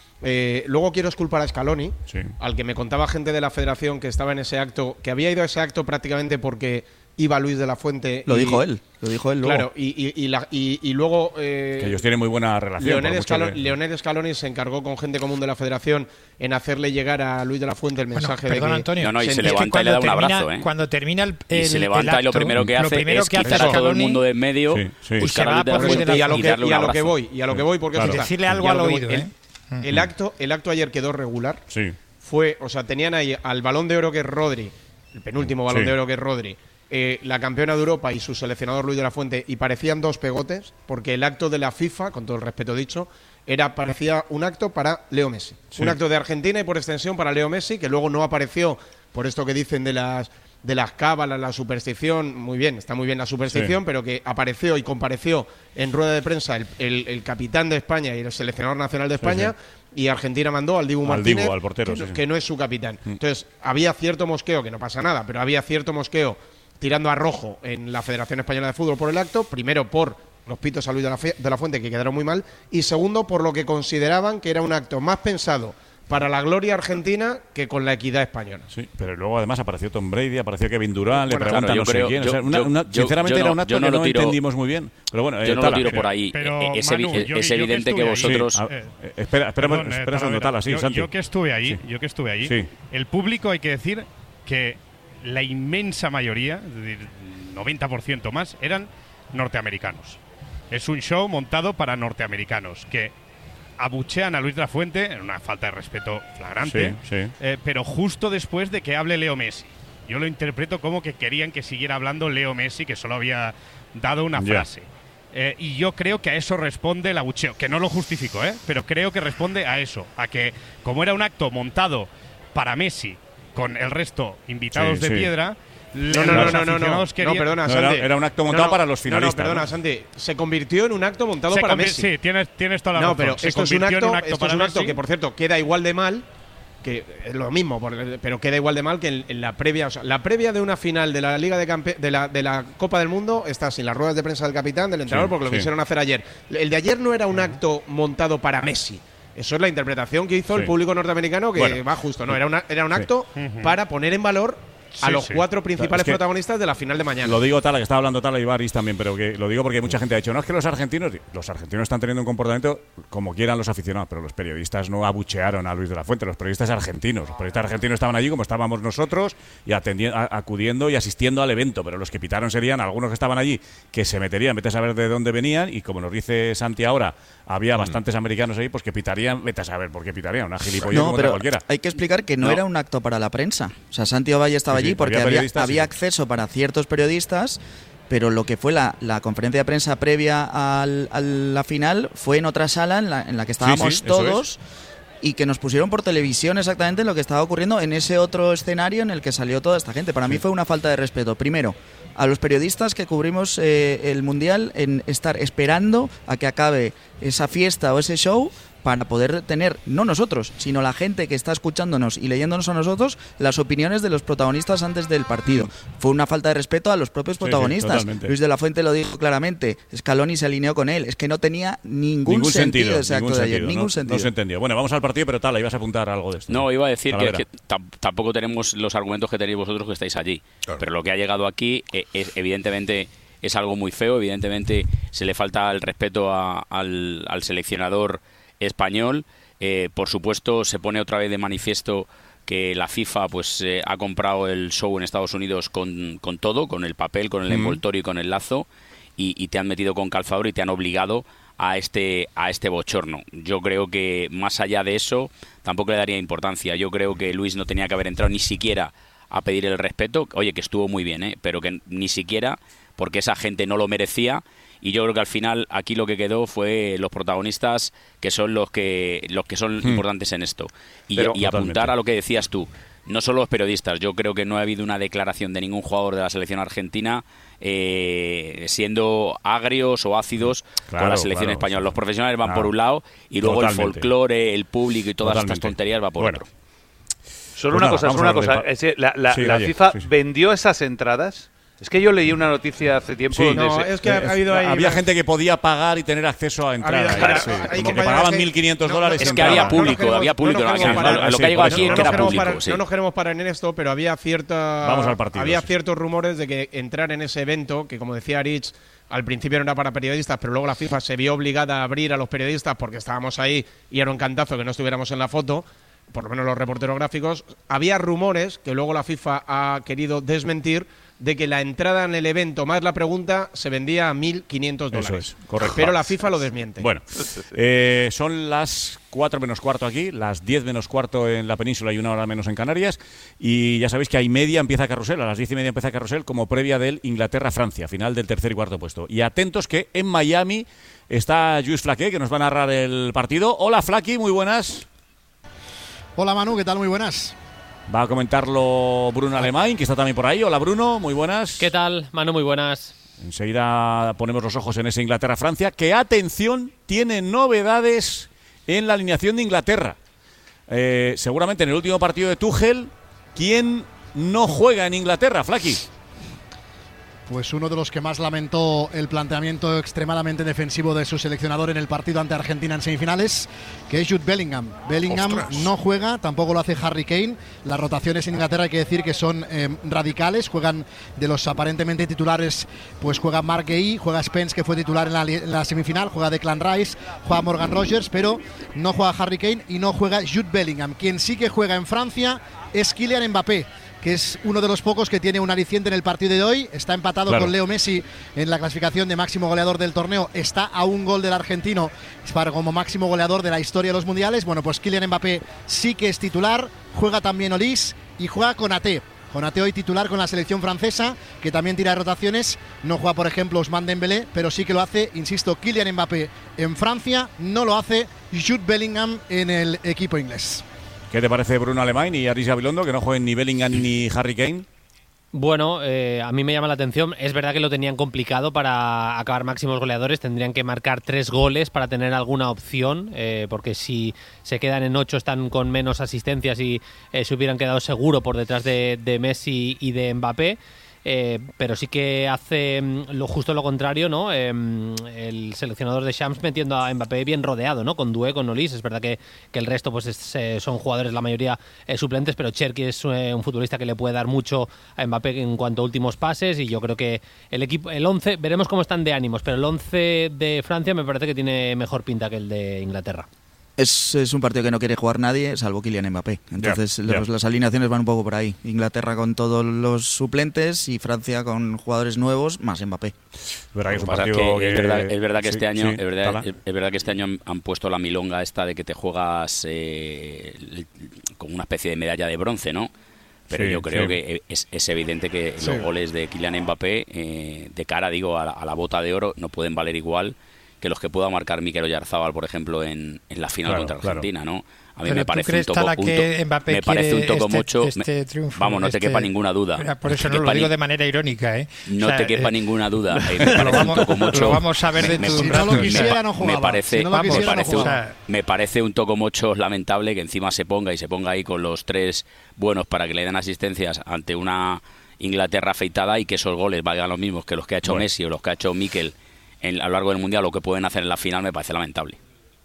Eh, luego quiero exculpar a Scaloni, sí. al que me contaba gente de la federación que estaba en ese acto, que había ido a ese acto prácticamente porque iba Luis de la Fuente. Lo y, dijo él, lo dijo él luego. Claro, y, y, y, la, y, y luego... Eh, que ellos tienen muy buena relación. Leonel, mucho Scaloni, que... Leonel Scaloni se encargó con gente común de la federación en hacerle llegar a Luis de la Fuente el mensaje bueno, perdón, de que... Antonio. No, no, y se, se levanta y le da un termina, abrazo, ¿eh? Cuando termina el, el Y se levanta el y lo acto, primero que hace lo primero es que hace quitar a todo el Scaloni, mundo de en medio, sí, sí. buscar Y a Luis de la se va Fuente por y a lo y que, darle un y a lo que abrazo. voy, y a lo que voy, porque Claro. eso está. Decirle Y algo a al lo que oído, voy. ¿eh? El, el acto, el acto ayer quedó regular. Sí. Fue, o sea, tenían ahí al Balón de Oro que es Rodri, el penúltimo Balón Sí. de Oro que es Rodri, eh, la campeona de Europa y su seleccionador Luis de la Fuente, y parecían dos pegotes, porque el acto de la FIFA, con todo el respeto dicho, era parecía un acto para Leo Messi. Sí. Un acto de Argentina y por extensión para Leo Messi, que luego no apareció por esto que dicen de las de las cábalas, la superstición, muy bien, está muy bien la superstición, Sí. pero que apareció y compareció en rueda de prensa el, el- el capitán de España y el seleccionador nacional de España, y Argentina mandó al Dibu Al Martínez, Dibu, al portero, que, no, sí, sí. que no es su capitán. Entonces, había cierto mosqueo, que no pasa nada, pero había cierto mosqueo tirando a rojo en la Federación Española de Fútbol por el acto, primero por los pitos a Luis de la, Fe- de la Fuente, que quedaron muy mal, y segundo por lo que consideraban que era un acto más pensado para la gloria argentina que con la equidad española. Sí, pero luego además apareció Tom Brady, apareció Kevin Durant, le Bueno, preguntan claro, yo no sé creo- quién. yo- o sea, una- yo- una- yo- sinceramente yo no- era un acto yo no que lo no tiro- entendimos muy bien. Pero bueno, Yo eh, no Tala, lo tiro que- por ahí. Pero, Eh, es, Manu, evi- yo- es yo que evidente que estuve ahí- vosotros... Sí, a- Eh, eh, espera, espera, Perdón, espera eh, un segundo, Talavera. Tala, sí, yo, Santi. yo que estuve allí, Sí. yo que estuve allí, Sí. el público, hay que decir que la inmensa mayoría, es decir, noventa por ciento más, eran norteamericanos. Es un show montado para norteamericanos que abuchean a Luis de la Fuente en una falta de respeto flagrante, Sí, sí. eh, pero justo después de que hable Leo Messi. Yo lo interpreto como que querían que siguiera hablando Leo Messi, que solo había dado una Ya. frase. Eh, y yo creo que a eso responde el abucheo, que no lo justifico, ¿eh? Pero creo que responde a eso, a que como era un acto montado para Messi con el resto invitados Sí, de sí. piedra, No, los no, no, no, no, no, aficionados no, querían- perdona, No, Santi. era- era un acto montado No, no, para los no, finalistas, No, perdona, ¿no? Santi. Se convirtió en un acto montado Se para convi- Messi. Sí, tienes, tienes toda la No, razón. pero Se esto es un convirtió acto, en un acto esto para es un acto Messi. que, por cierto, queda igual de mal que es lo mismo, pero queda igual de mal que en, en la previa. O sea, la previa de una final de la Liga de Campe de la, de la Copa del Mundo está sin las ruedas de prensa del capitán, del entrenador, sí, porque lo sí. quisieron hacer ayer. El de ayer no era un acto montado para Messi. Eso es la interpretación que hizo sí. el público norteamericano, que bueno, va justo, ¿no? Era, una, era un acto sí. para poner en valor a sí, los sí. cuatro principales es que protagonistas de la final de mañana. Lo digo tal, que estaba hablando tal y Baris también, pero que lo digo porque mucha gente ha dicho, no, es que los argentinos, los argentinos están teniendo un comportamiento como quieran los aficionados, pero los periodistas no abuchearon a Luis de la Fuente, los periodistas argentinos. Los periodistas argentinos estaban allí como estábamos nosotros y atendiendo, acudiendo y asistiendo al evento, pero los que pitaron serían algunos que estaban allí, que se meterían, vete a saber de dónde venían, y como nos dice Santi ahora, había mm. bastantes americanos ahí, pues que pitarían, vete a saber por qué pitarían, una gilipollez no, como pero cualquiera. Hay que explicar que no, no era un acto para la prensa. O sea, Santi Ovalle estaba sí, allí sí, porque había, había, había sí. acceso para ciertos periodistas, pero lo que fue la, la conferencia de prensa previa al, a la final fue en otra sala en la, en la que estábamos sí, sí, todos y que nos pusieron por televisión exactamente lo que estaba ocurriendo en ese otro escenario en el que salió toda esta gente. Para sí. mí fue una falta de respeto. Primero, a los periodistas que cubrimos eh, el Mundial, en estar esperando a que acabe esa fiesta o ese show para poder tener, no nosotros, sino la gente que está escuchándonos y leyéndonos a nosotros, las opiniones de los protagonistas antes del partido. Fue una falta de respeto a los propios protagonistas. Sí, sí, Luis de la Fuente lo dijo claramente, Scaloni se alineó con él. Es que no tenía ningún, ningún sentido, sentido ese acto ningún de ayer, sentido, ningún no, sentido. No se entendió. Bueno, vamos al partido, pero tal, ibas a apuntar algo de esto. No, iba a decir que, que tampoco tenemos los argumentos que tenéis vosotros que estáis allí. Claro. Pero lo que ha llegado aquí es, es evidentemente... es algo muy feo, evidentemente se le falta el respeto a, al, al seleccionador español. Eh, por supuesto, se pone otra vez de manifiesto que la FIFA pues eh, ha comprado el show en Estados Unidos con, con todo, con el papel, con el mm. envoltorio y con el lazo, y, y te han metido con calzador y te han obligado a este a este bochorno. Yo creo que más allá de eso tampoco le daría importancia. Yo creo que Luis no tenía que haber entrado ni siquiera a pedir el respeto. Oye, que estuvo muy bien, ¿eh? Pero que ni siquiera, porque esa gente no lo merecía. Y yo creo que al final aquí lo que quedó fue los protagonistas, que son los que los que son hmm. importantes en esto. Y, Pero, y apuntar a lo que decías tú, no solo los periodistas. Yo creo que no ha habido una declaración de ningún jugador de la selección argentina eh, siendo agrios o ácidos claro, con la selección claro, española. Los profesionales van claro. por un lado y luego totalmente. el folclore, el público y todas totalmente. estas tonterías va por bueno. otro. Solo pues una nada, cosa, solo una cosa. Es decir, la, la, sí, la FIFA sí, sí. vendió esas entradas. Es que yo leí una noticia hace tiempo. Sí, donde no, se, es que ha habido ahí había una... gente que podía pagar y tener acceso a entrar. Había, sí, hay como que, que pagaban mil quinientos no, dólares. Es que había público, no había público. No no no lo que ha llegado aquí es que era público. Para, sí. No nos queremos parar en esto, pero había cierta, Vamos al partido, había sí. ciertos rumores de que entrar en ese evento, que como decía Rich, al principio no era para periodistas, pero luego la FIFA se vio obligada a abrir a los periodistas porque estábamos ahí y era un cantazo que no estuviéramos en la foto, por lo menos los reporteros gráficos. Había rumores que luego la FIFA ha querido desmentir de que la entrada en el evento más la pregunta se vendía a mil quinientos dólares. Eso es, correcto. Pero la FIFA lo desmiente. Bueno, eh, son las cuatro menos cuarto aquí, las diez menos cuarto en la península y una hora menos en Canarias. Y ya sabéis que a y media empieza Carrusel, a las diez y media empieza Carrusel como previa del Inglaterra-Francia, final del tercer y cuarto puesto. Y atentos que en Miami está Lluís Flaqué, que nos va a narrar el partido. Hola Flaqui, muy buenas. Hola Manu, ¿qué tal? Muy buenas. Va a comentarlo Bruno Alemán, que está también por ahí. Hola Bruno, muy buenas. ¿Qué tal, Manu? Muy buenas. Enseguida ponemos los ojos en ese Inglaterra-Francia, que, atención, tiene novedades en la alineación de Inglaterra. Eh, seguramente en el último partido de Tuchel, ¿quién no juega en Inglaterra, Flaqui? Pues uno de los que más lamentó el planteamiento extremadamente defensivo de su seleccionador en el partido ante Argentina en semifinales, que es Jude Bellingham. Bellingham ¡Ostras! no juega, tampoco lo hace Harry Kane. Las rotaciones en Inglaterra hay que decir que son eh, radicales. Juegan de los aparentemente titulares, pues juega Mark Guehi, juega Spence, que fue titular en la, en la semifinal, juega Declan Rice, juega Morgan Rogers, pero no juega Harry Kane y no juega Jude Bellingham. Quien sí que juega en Francia es Kylian Mbappé, que es uno de los pocos que tiene un aliciente en el partido de hoy. Está empatado claro. con Leo Messi en la clasificación de máximo goleador del torneo. Está a un gol del argentino para como máximo goleador de la historia de los mundiales. Bueno, pues Kylian Mbappé sí que es titular. Juega también Olise y juega Konaté. Konaté hoy titular con la selección francesa, que también tira de rotaciones. No juega, por ejemplo, Ousmane Dembélé, pero sí que lo hace, insisto, Kylian Mbappé en Francia. No lo hace Jude Bellingham en el equipo inglés. ¿Qué te parece Bruno Alemán y Aris Gabilondo, que no jueguen ni Bellingham ni Harry Kane? Bueno, eh, a mí me llama la atención. Es verdad que lo tenían complicado para acabar máximos goleadores. Tendrían que marcar tres goles para tener alguna opción, eh, porque si se quedan en ocho están con menos asistencias y eh, se hubieran quedado seguro por detrás de, de Messi y de Mbappé. Eh, pero sí que hace lo justo lo contrario, ¿no? Eh, el seleccionador de Shams metiendo a Mbappé bien rodeado, ¿no? Con Doué, con Olís. Es verdad que, que el resto pues es, eh, son jugadores, la mayoría eh, suplentes, pero Cherki es eh, un futbolista que le puede dar mucho a Mbappé en cuanto a últimos pases, y yo creo que el equipo, el once, veremos cómo están de ánimos, pero el once de Francia me parece que tiene mejor pinta que el de Inglaterra. Es, es un partido que no quiere jugar nadie, salvo Kylian Mbappé. Entonces yeah, los, yeah. las alineaciones van un poco por ahí. Inglaterra con todos los suplentes y Francia con jugadores nuevos más Mbappé. Verdad que es, un partido que que... es verdad, es verdad que sí, este año, sí, es, verdad, es, es verdad que este año han, han puesto la milonga esta de que te juegas eh, como una especie de medalla de bronce, ¿no? Pero sí, yo creo sí. que es, es evidente que sí. los goles de Kylian Mbappé, eh, de cara, digo, a la, a la bota de oro, no pueden valer igual que los que pueda marcar Mikel Oyarzabal, por ejemplo, en, en la final claro, contra Argentina, claro. ¿no? A mí Pero me parece un toco, un to, me parece un toco este, mucho. Este triunfo, vamos, no este, te quepa ninguna duda. Por eso no, no lo digo de manera irónica, ¿eh? No o sea, te quepa eh, ninguna duda. Eh, me parece vamos, un toco mucho. Lo vamos a ver de me, tu me, rato. Si no lo quisiera, no jugaba. Me parece, si no me, parece no un, me parece un toco mucho lamentable que encima se ponga y se ponga ahí con los tres buenos para que le den asistencias ante una Inglaterra afeitada y que esos goles valgan los mismos que los que ha hecho bueno. Messi o los que ha hecho Mikel en, a lo largo del Mundial, lo que pueden hacer en la final me parece lamentable.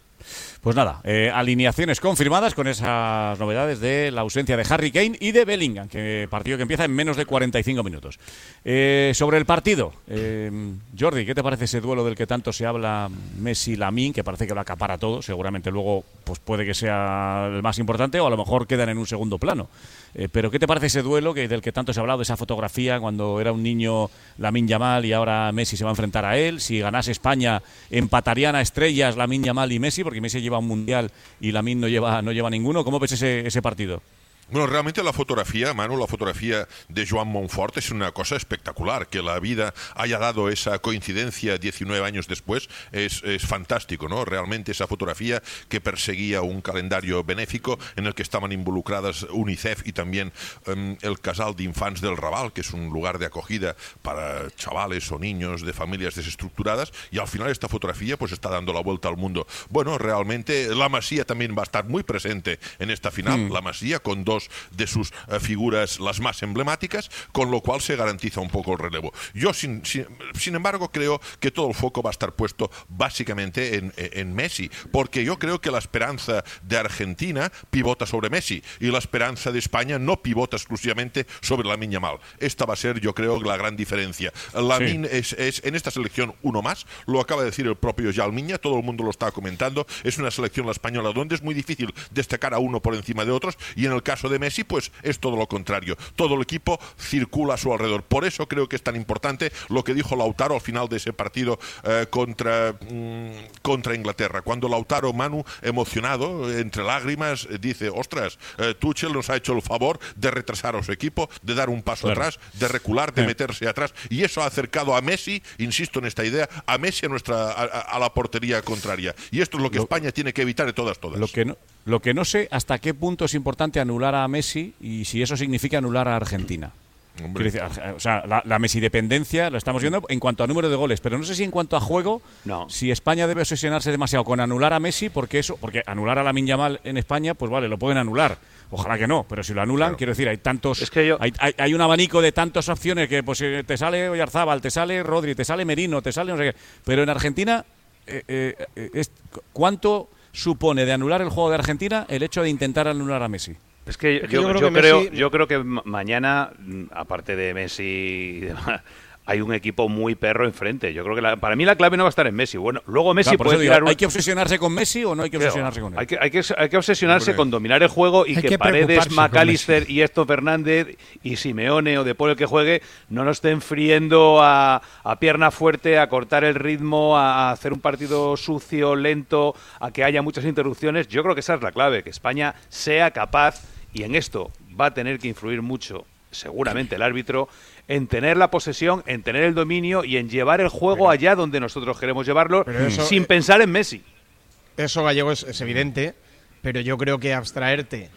Pues nada, eh, alineaciones confirmadas con esas novedades de la ausencia de Harry Kane y de Bellingham, que partido que empieza en menos de cuarenta y cinco minutos. Eh, sobre el partido, eh, Jordi, ¿qué te parece ese duelo del que tanto se habla Messi-Lamine, que parece que lo acapara todo? Seguramente luego pues puede que sea el más importante o a lo mejor quedan en un segundo plano. Eh, pero ¿qué te parece ese duelo que, del que tanto se ha hablado, esa fotografía cuando era un niño Lamine Yamal y ahora Messi se va a enfrentar a él? Si ganase España, empatarían a estrellas Lamine Yamal y Messi, porque Messi lleva un mundial y Lamine no lleva, no lleva ninguno. ¿Cómo ves ese, ese partido? Bueno, realmente la fotografía, Manu, la fotografía de Joan Monfort es una cosa espectacular. Que la vida haya dado esa coincidencia diecinueve años después es, es fantástico, ¿no? Realmente esa fotografía que perseguía un calendario benéfico en el que estaban involucradas UNICEF y también um, el Casal d'Infants del Raval, que es un lugar de acogida para chavales o niños de familias desestructuradas, y al final esta fotografía pues está dando la vuelta al mundo. Bueno, realmente la Masía también va a estar muy presente en esta final, mm. la Masía con dos de sus uh, figuras las más emblemáticas, con lo cual se garantiza un poco el relevo. Yo, sin, sin, sin embargo, creo que todo el foco va a estar puesto básicamente en, en Messi, porque yo creo que la esperanza de Argentina pivota sobre Messi y la esperanza de España no pivota exclusivamente sobre Lamine Yamal. Esta va a ser, yo creo, la gran diferencia. Lamine sí. es, es en esta selección uno más, lo acaba de decir el propio Jalmiña, todo el mundo lo está comentando, es una selección la española donde es muy difícil destacar a uno por encima de otros, y en el caso de Messi, pues es todo lo contrario. Todo el equipo circula a su alrededor. Por eso creo que es tan importante lo que dijo Lautaro al final de ese partido eh, contra, mmm, contra Inglaterra. Cuando Lautaro, Manu, emocionado, entre lágrimas, dice, ostras, eh, Tuchel nos ha hecho el favor de retrasar a su equipo, de dar un paso claro. atrás, de recular, de eh. meterse atrás. Y eso ha acercado a Messi, insisto en esta idea, a Messi a, nuestra, a, a la portería contraria. Y esto es lo que lo, España tiene que evitar de todas, todas. Lo que no... Lo que no sé hasta qué punto es importante anular a Messi y si eso significa anular a Argentina. Decir, o sea, la, la Messi-dependencia lo estamos viendo en cuanto a número de goles, pero no sé si en cuanto a juego, no. si España debe obsesionarse demasiado con anular a Messi, porque eso, porque anular a Lamine Yamal en España, pues vale, lo pueden anular. Ojalá que no, pero si lo anulan, claro. quiero decir, hay tantos, es que yo... hay, hay, hay un abanico de tantas opciones que pues te sale Oyarzabal, te sale Rodri, te sale Merino, te sale no sé qué. Pero en Argentina, eh, eh, es, ¿cuánto supone de anular el juego de Argentina el hecho de intentar anular a Messi? Es que yo, es que yo, yo, creo, yo, que creo, Messi... yo creo que mañana, aparte de Messi y demás, hay un equipo muy perro enfrente. Yo creo que la, para mí la clave no va a estar en Messi. Bueno, luego Messi claro, puede tirar un... ¿Hay que obsesionarse con Messi o no hay que obsesionarse con él? Hay que, hay que, hay que obsesionarse con dominar el juego y que, que Paredes, McAllister y Héctor Fernández y Simeone o De Paul, el que juegue, no nos estén friendo a, a pierna fuerte, a cortar el ritmo, a, a hacer un partido sucio, lento, a que haya muchas interrupciones. Yo creo que esa es la clave, que España sea capaz, y en esto va a tener que influir mucho seguramente el árbitro, en tener la posesión, en tener el dominio y en llevar el juego pero, allá donde nosotros queremos llevarlo, eso, sin eh, pensar en Messi. Eso, Gallego, es, es evidente, pero yo creo que abstraerte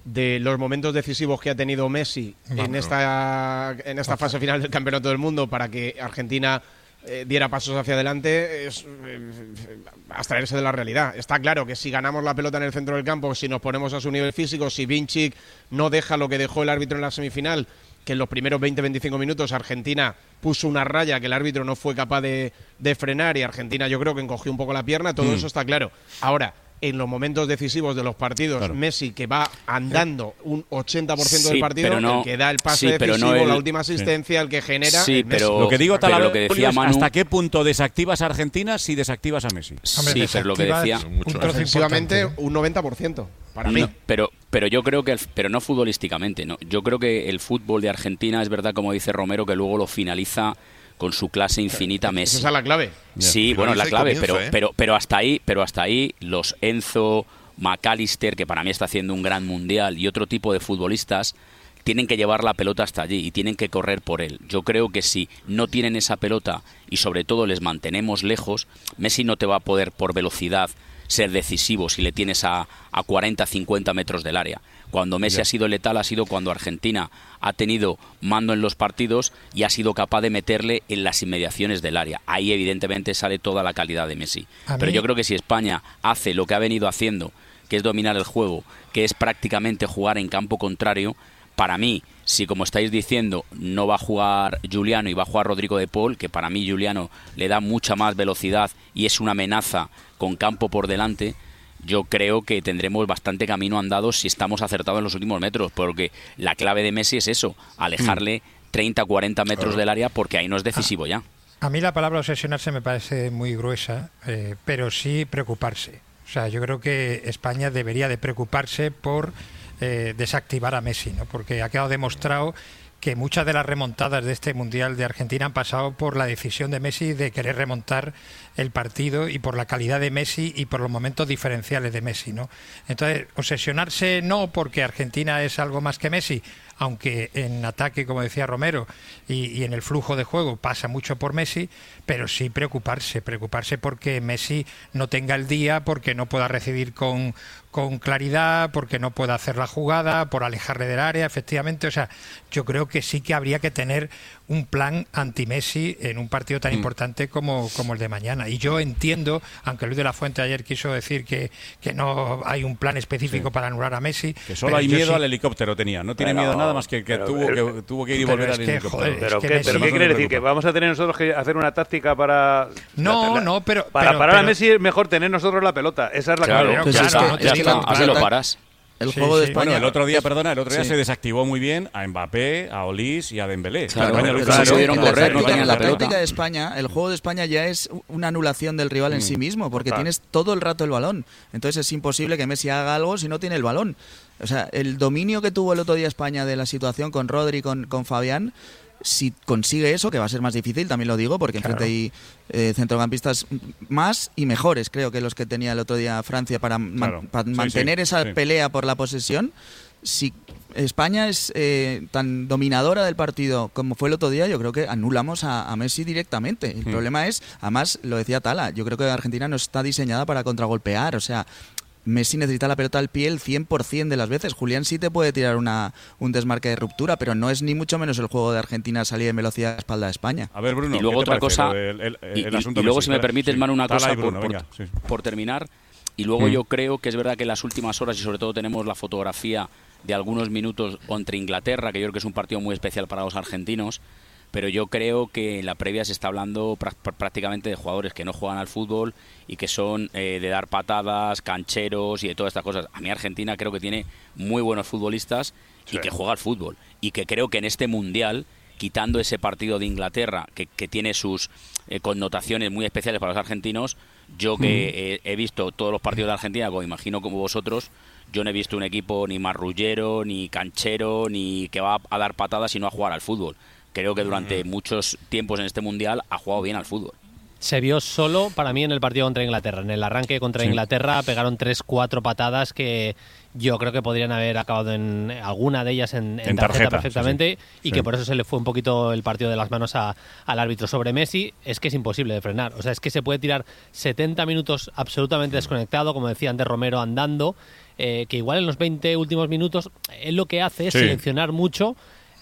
de los momentos decisivos que ha tenido Messi no, en, no. Esta, en esta fase final del Campeonato del Mundo para que Argentina eh, diera pasos hacia adelante, es eh, abstraerse de la realidad. Está claro que si ganamos la pelota en el centro del campo, si nos ponemos a su nivel físico, si Vinicic no deja lo que dejó el árbitro en la semifinal, que en los primeros veinte a veinticinco minutos Argentina puso una raya que el árbitro no fue capaz de, de frenar y Argentina yo creo que encogió un poco la pierna, todo mm. eso está claro. Ahora, en los momentos decisivos de los partidos, claro. Messi, que va andando un ochenta por ciento sí, del partido, no, el que da el pase sí, decisivo, no el, la última asistencia, sí. el que genera... Sí, pero lo que digo tal lo que decía Manu, ¿hasta qué punto desactivas a Argentina si desactivas a Messi? Sí, pero lo que decía... Ofensivamente, un noventa por ciento, para mí. No, pero, pero yo creo que... El, pero no futbolísticamente, ¿no? Yo creo que el fútbol de Argentina, es verdad, como dice Romero, que luego lo finaliza con su clase infinita Messi. Esa es la clave. Sí, bueno, es la clave, comienzo, pero, ¿eh? pero, pero hasta ahí, pero hasta ahí los Enzo, McAllister, que para mí está haciendo un gran mundial, y otro tipo de futbolistas tienen que llevar la pelota hasta allí y tienen que correr por él. Yo creo que si no tienen esa pelota y sobre todo les mantenemos lejos, Messi no te va a poder por velocidad ser decisivo si le tienes a, a cuarenta, cincuenta metros del área. Cuando Messi yeah. ha sido letal ha sido cuando Argentina ha tenido mando en los partidos y ha sido capaz de meterle en las inmediaciones del área. Ahí evidentemente sale toda la calidad de Messi. Pero yo creo que si España hace lo que ha venido haciendo, que es dominar el juego, que es prácticamente jugar en campo contrario, para mí, si como estáis diciendo no va a jugar Giuliano y va a jugar Rodrigo de Paul, que para mí Giuliano le da mucha más velocidad y es una amenaza con campo por delante, yo creo que tendremos bastante camino andado si estamos acertados en los últimos metros, porque la clave de Messi es eso, alejarle treinta, cuarenta metros claro. del área, porque ahí no es decisivo ya. A mí la palabra obsesionarse me parece muy gruesa, eh, pero sí preocuparse. O sea, yo creo que España debería de preocuparse por eh, desactivar a Messi, ¿no? Porque ha quedado demostrado que muchas de las remontadas de este Mundial de Argentina han pasado por la decisión de Messi de querer remontar el partido y por la calidad de Messi y por los momentos diferenciales de Messi, ¿no? Entonces, obsesionarse no porque Argentina es algo más que Messi, aunque en ataque, como decía Romero, y, y en el flujo de juego pasa mucho por Messi, pero sí preocuparse, preocuparse porque Messi no tenga el día, porque no pueda recibir con, con claridad, porque no pueda hacer la jugada, por alejarle del área, efectivamente. O sea, yo creo que sí que habría que tener un plan anti-Messi en un partido tan mm. importante como, como el de mañana. Y yo entiendo, aunque Luis de la Fuente ayer quiso decir que, que no hay un plan específico sí. para anular a Messi. Que solo hay miedo sí. al helicóptero, tenía. No tiene pero, miedo nada más que que, tuvo, pero, que tuvo que ir y volver al que, helicóptero. Joder, ¿Pero, qué, que ¿pero qué quiere decir? ¿Que vamos a tener nosotros que hacer una táctica para... No, la, no, pero... Para pero, parar pero, a Messi es mejor tener nosotros la pelota. Esa es la claro, clave. Pues claro, claro, ya está, así lo paras. El sí, juego de sí. España. Bueno, el otro día, perdona, el otro día sí. se desactivó muy bien a Mbappé, a Olís y a Dembélé. Claro, España claro, lo claro, pudieron no correr, no en la práctica de España, el juego de España ya es una anulación del rival mm. en sí mismo, porque Total. tienes todo el rato el balón. Entonces es imposible que Messi haga algo si no tiene el balón. O sea, el dominio que tuvo el otro día España de la situación con Rodri, con, con Fabián, si consigue eso, que va a ser más difícil, también lo digo, porque enfrente claro. hay eh, centrocampistas más y mejores, creo que los que tenía el otro día Francia para, claro. man, para sí, mantener sí, esa sí. pelea por la posesión. Si España es eh, tan dominadora del partido como fue el otro día, yo creo que anulamos a, a Messi directamente. El mm. problema es, además, lo decía Tala, yo creo que Argentina no está diseñada para contragolpear, o sea... Messi necesita la pelota al pie el cien por ciento de las veces. Julián sí te puede tirar una, un desmarque de ruptura, pero no es ni mucho menos el juego de Argentina salir en velocidad a la espalda de España. A ver, Bruno, y luego otra cosa, el, el, el, y, el y, y luego si me permites, sí. Manu, una Tala cosa Bruno, por, venga, por, sí. por terminar. Y luego mm. yo creo que es verdad que en las últimas horas, y sobre todo tenemos la fotografía de algunos minutos contra Inglaterra, que yo creo que es un partido muy especial para los argentinos, pero yo creo que en la previa se está hablando pr prácticamente de jugadores que no juegan al fútbol y que son eh, de dar patadas, cancheros y de todas estas cosas. A mí Argentina creo que tiene muy buenos futbolistas sí. y que juega al fútbol. Y que creo que en este Mundial, quitando ese partido de Inglaterra, que, que tiene sus eh, connotaciones muy especiales para los argentinos, yo que mm. he, he visto todos los partidos de Argentina, como imagino como vosotros, yo no he visto un equipo ni marrullero, ni canchero, ni que va a dar patadas, sino a jugar al fútbol. Creo que durante mm. muchos tiempos en este Mundial ha jugado bien al fútbol. Se vio solo para mí en el partido contra Inglaterra. En el arranque contra sí. Inglaterra pegaron tres, cuatro patadas que yo creo que podrían haber acabado en alguna de ellas en, en, en tarjeta, tarjeta perfectamente sí, sí. y sí. que por eso se le fue un poquito el partido de las manos a, al árbitro. Sobre Messi es que es imposible de frenar. O sea, es que se puede tirar setenta minutos absolutamente desconectado, como decía antes Romero, andando. eh, que igual en los veinte últimos minutos él lo que hace es Sí. seleccionar mucho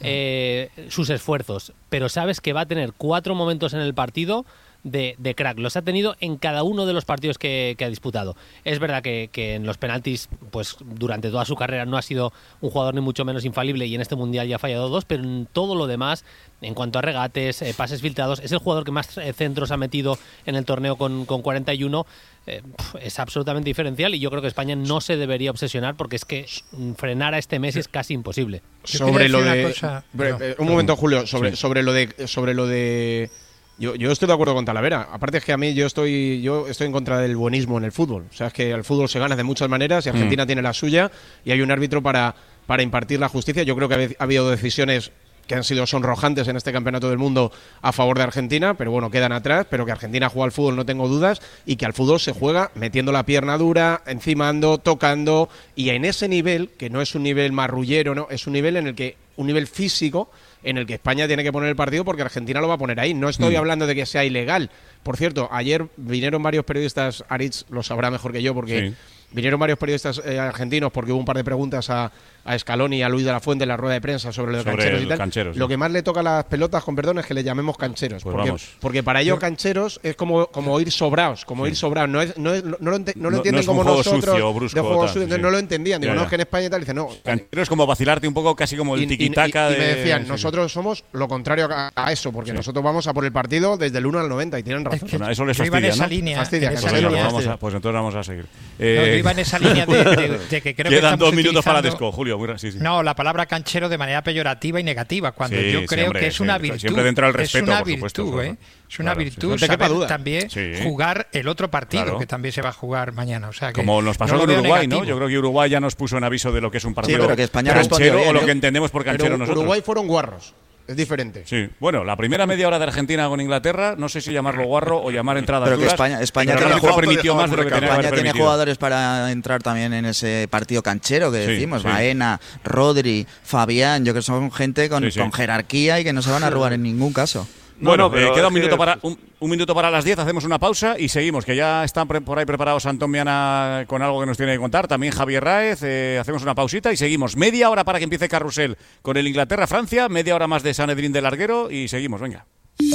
eh, sus esfuerzos, pero sabes que va a tener cuatro momentos en el partido de, de crack. Los ha tenido en cada uno de los partidos que, que ha disputado. Es verdad que, que en los penaltis, pues durante toda su carrera no ha sido un jugador ni mucho menos infalible, y en este Mundial ya ha fallado dos, pero en todo lo demás, en cuanto a regates, eh, pases filtrados, es el jugador que más eh, centros ha metido en el torneo con, con cuarenta y uno. Eh, es absolutamente diferencial, y yo creo que España no se debería obsesionar, porque es que frenar a este Messi es casi imposible. Sobre lo de cosa, Bre- eh, un momento, Julio, sobre, Sí. sobre lo de sobre lo de yo, yo estoy de acuerdo con Talavera. Aparte es que a mí yo estoy yo estoy en contra del buenismo en el fútbol. O sea, es que el fútbol se gana de muchas maneras y Argentina Mm. tiene la suya, y hay un árbitro para para impartir la justicia. Yo creo que ha habi- ha habido decisiones que han sido sonrojantes en este campeonato del mundo a favor de Argentina, pero bueno, quedan atrás, pero que Argentina juega al fútbol, no tengo dudas, y que al fútbol se juega metiendo la pierna dura, encimando, tocando, y en ese nivel, que no es un nivel marrullero, no, es un nivel en el que, un nivel físico, en el que España tiene que poner el partido, porque Argentina lo va a poner ahí. No estoy Mm. hablando de que sea ilegal. Por cierto, ayer vinieron varios periodistas, Aritz lo sabrá mejor que yo, porque Sí. vinieron varios periodistas eh, argentinos, porque hubo un par de preguntas a, a Scaloni y a Luis de la Fuente en la rueda de prensa sobre lo de Sobre cancheros y los tal. cancheros, Lo sí. que más le toca a las pelotas, con perdón, es que le llamemos cancheros. Pues porque, vamos. porque para ellos cancheros es como, como ir sobraos, como Sí. ir sobraos. No, es, no, es- no lo, ente- no lo No- entienden no es un como juego nosotros. sucio, brusco, de juego tal, sucio, entonces sí. no lo entendían. Digo, Ya, no, ya. es que en España y tal. Dice, no. Canchero es como vacilarte un poco, casi como el Y- y- tiquitaca y- y de... me decían, sí, sí. nosotros somos lo contrario a, a eso, porque Sí. nosotros vamos a por el partido desde el uno al noventa, y tienen razón. Es que Bueno, eso les yo iba en fastidia, esa ¿no? línea, Fastidia, en que esa Pues, Cancheros venga, línea- pues vamos a- pues entonces vamos a seguir. No, Eh, yo iba en esa línea de, de- de que creo que quedan estamos dos minutos para utilizando- Desco, Julio. Muy ra- sí, sí. No, la palabra canchero de manera peyorativa y negativa, cuando Sí, yo sí, creo hombre, que es una siempre- virtud. siempre dentro del respeto, es una por supuesto, virtud, claro. ¿eh? Es una Claro, sí. virtud No te quepa saber duda. también Sí. jugar el otro partido, Claro. que también se va a jugar mañana. O sea, que Como nos pasó no lo con veo Uruguay, ¿no? negativo. Yo creo que Uruguay ya nos puso en aviso de lo que es un partido pero que España respondió canchero, bien, o lo ¿eh? que entendemos por canchero Pero nosotros. Uruguay fueron guarros. Es diferente. Sí, bueno, la primera media hora de Argentina con Inglaterra, no sé si llamarlo guarro o llamar entrada Pero que duras, España, España pero el tiene, árbitro jugadores- permitió más de lo que tenía que España haber tiene permitido. jugadores para entrar también en ese partido canchero que Sí, decimos. sí. Baena, Rodri, Fabián, yo creo que son gente con, Sí, sí. con jerarquía y que no se van a arrugar en ningún caso. Bueno, No, no, pero eh, queda un es que- minuto, para, un, un minuto para las diez, hacemos una pausa y seguimos, que ya están pre- por ahí preparados Antón Miana con algo que nos tiene que contar, también Javier Ráez, eh, hacemos una pausita y seguimos. Media hora para que empiece Carrusel con el Inglaterra-Francia, media hora más de Sanedrín de larguero y seguimos, venga.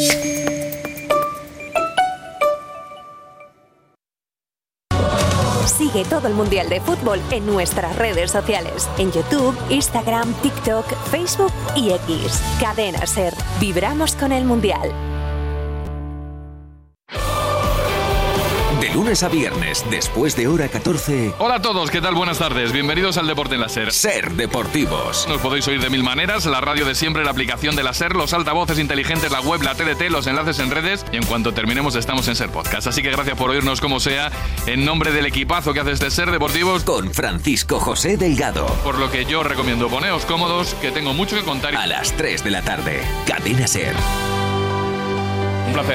Sigue todo el Mundial de Fútbol en nuestras redes sociales. En YouTube, Instagram, TikTok, Facebook y X. Cadena Ser. Vibramos con el Mundial. De lunes a viernes, después de hora catorce, Hola a todos, ¿qué tal? Buenas tardes. Bienvenidos al Deporte en la Ser. Ser Deportivos. Nos podéis oír de mil maneras, la radio de siempre, la aplicación de la Ser, los altavoces inteligentes, la web, la T D T, los enlaces en redes y en cuanto terminemos estamos en Ser Podcast. Así que gracias por oírnos como sea, en nombre del equipazo que hace este Ser Deportivos. Con Francisco José Delgado. Por lo que yo recomiendo poneos cómodos, que tengo mucho que contar. A las tres de la tarde, Cadena Ser. Un placer.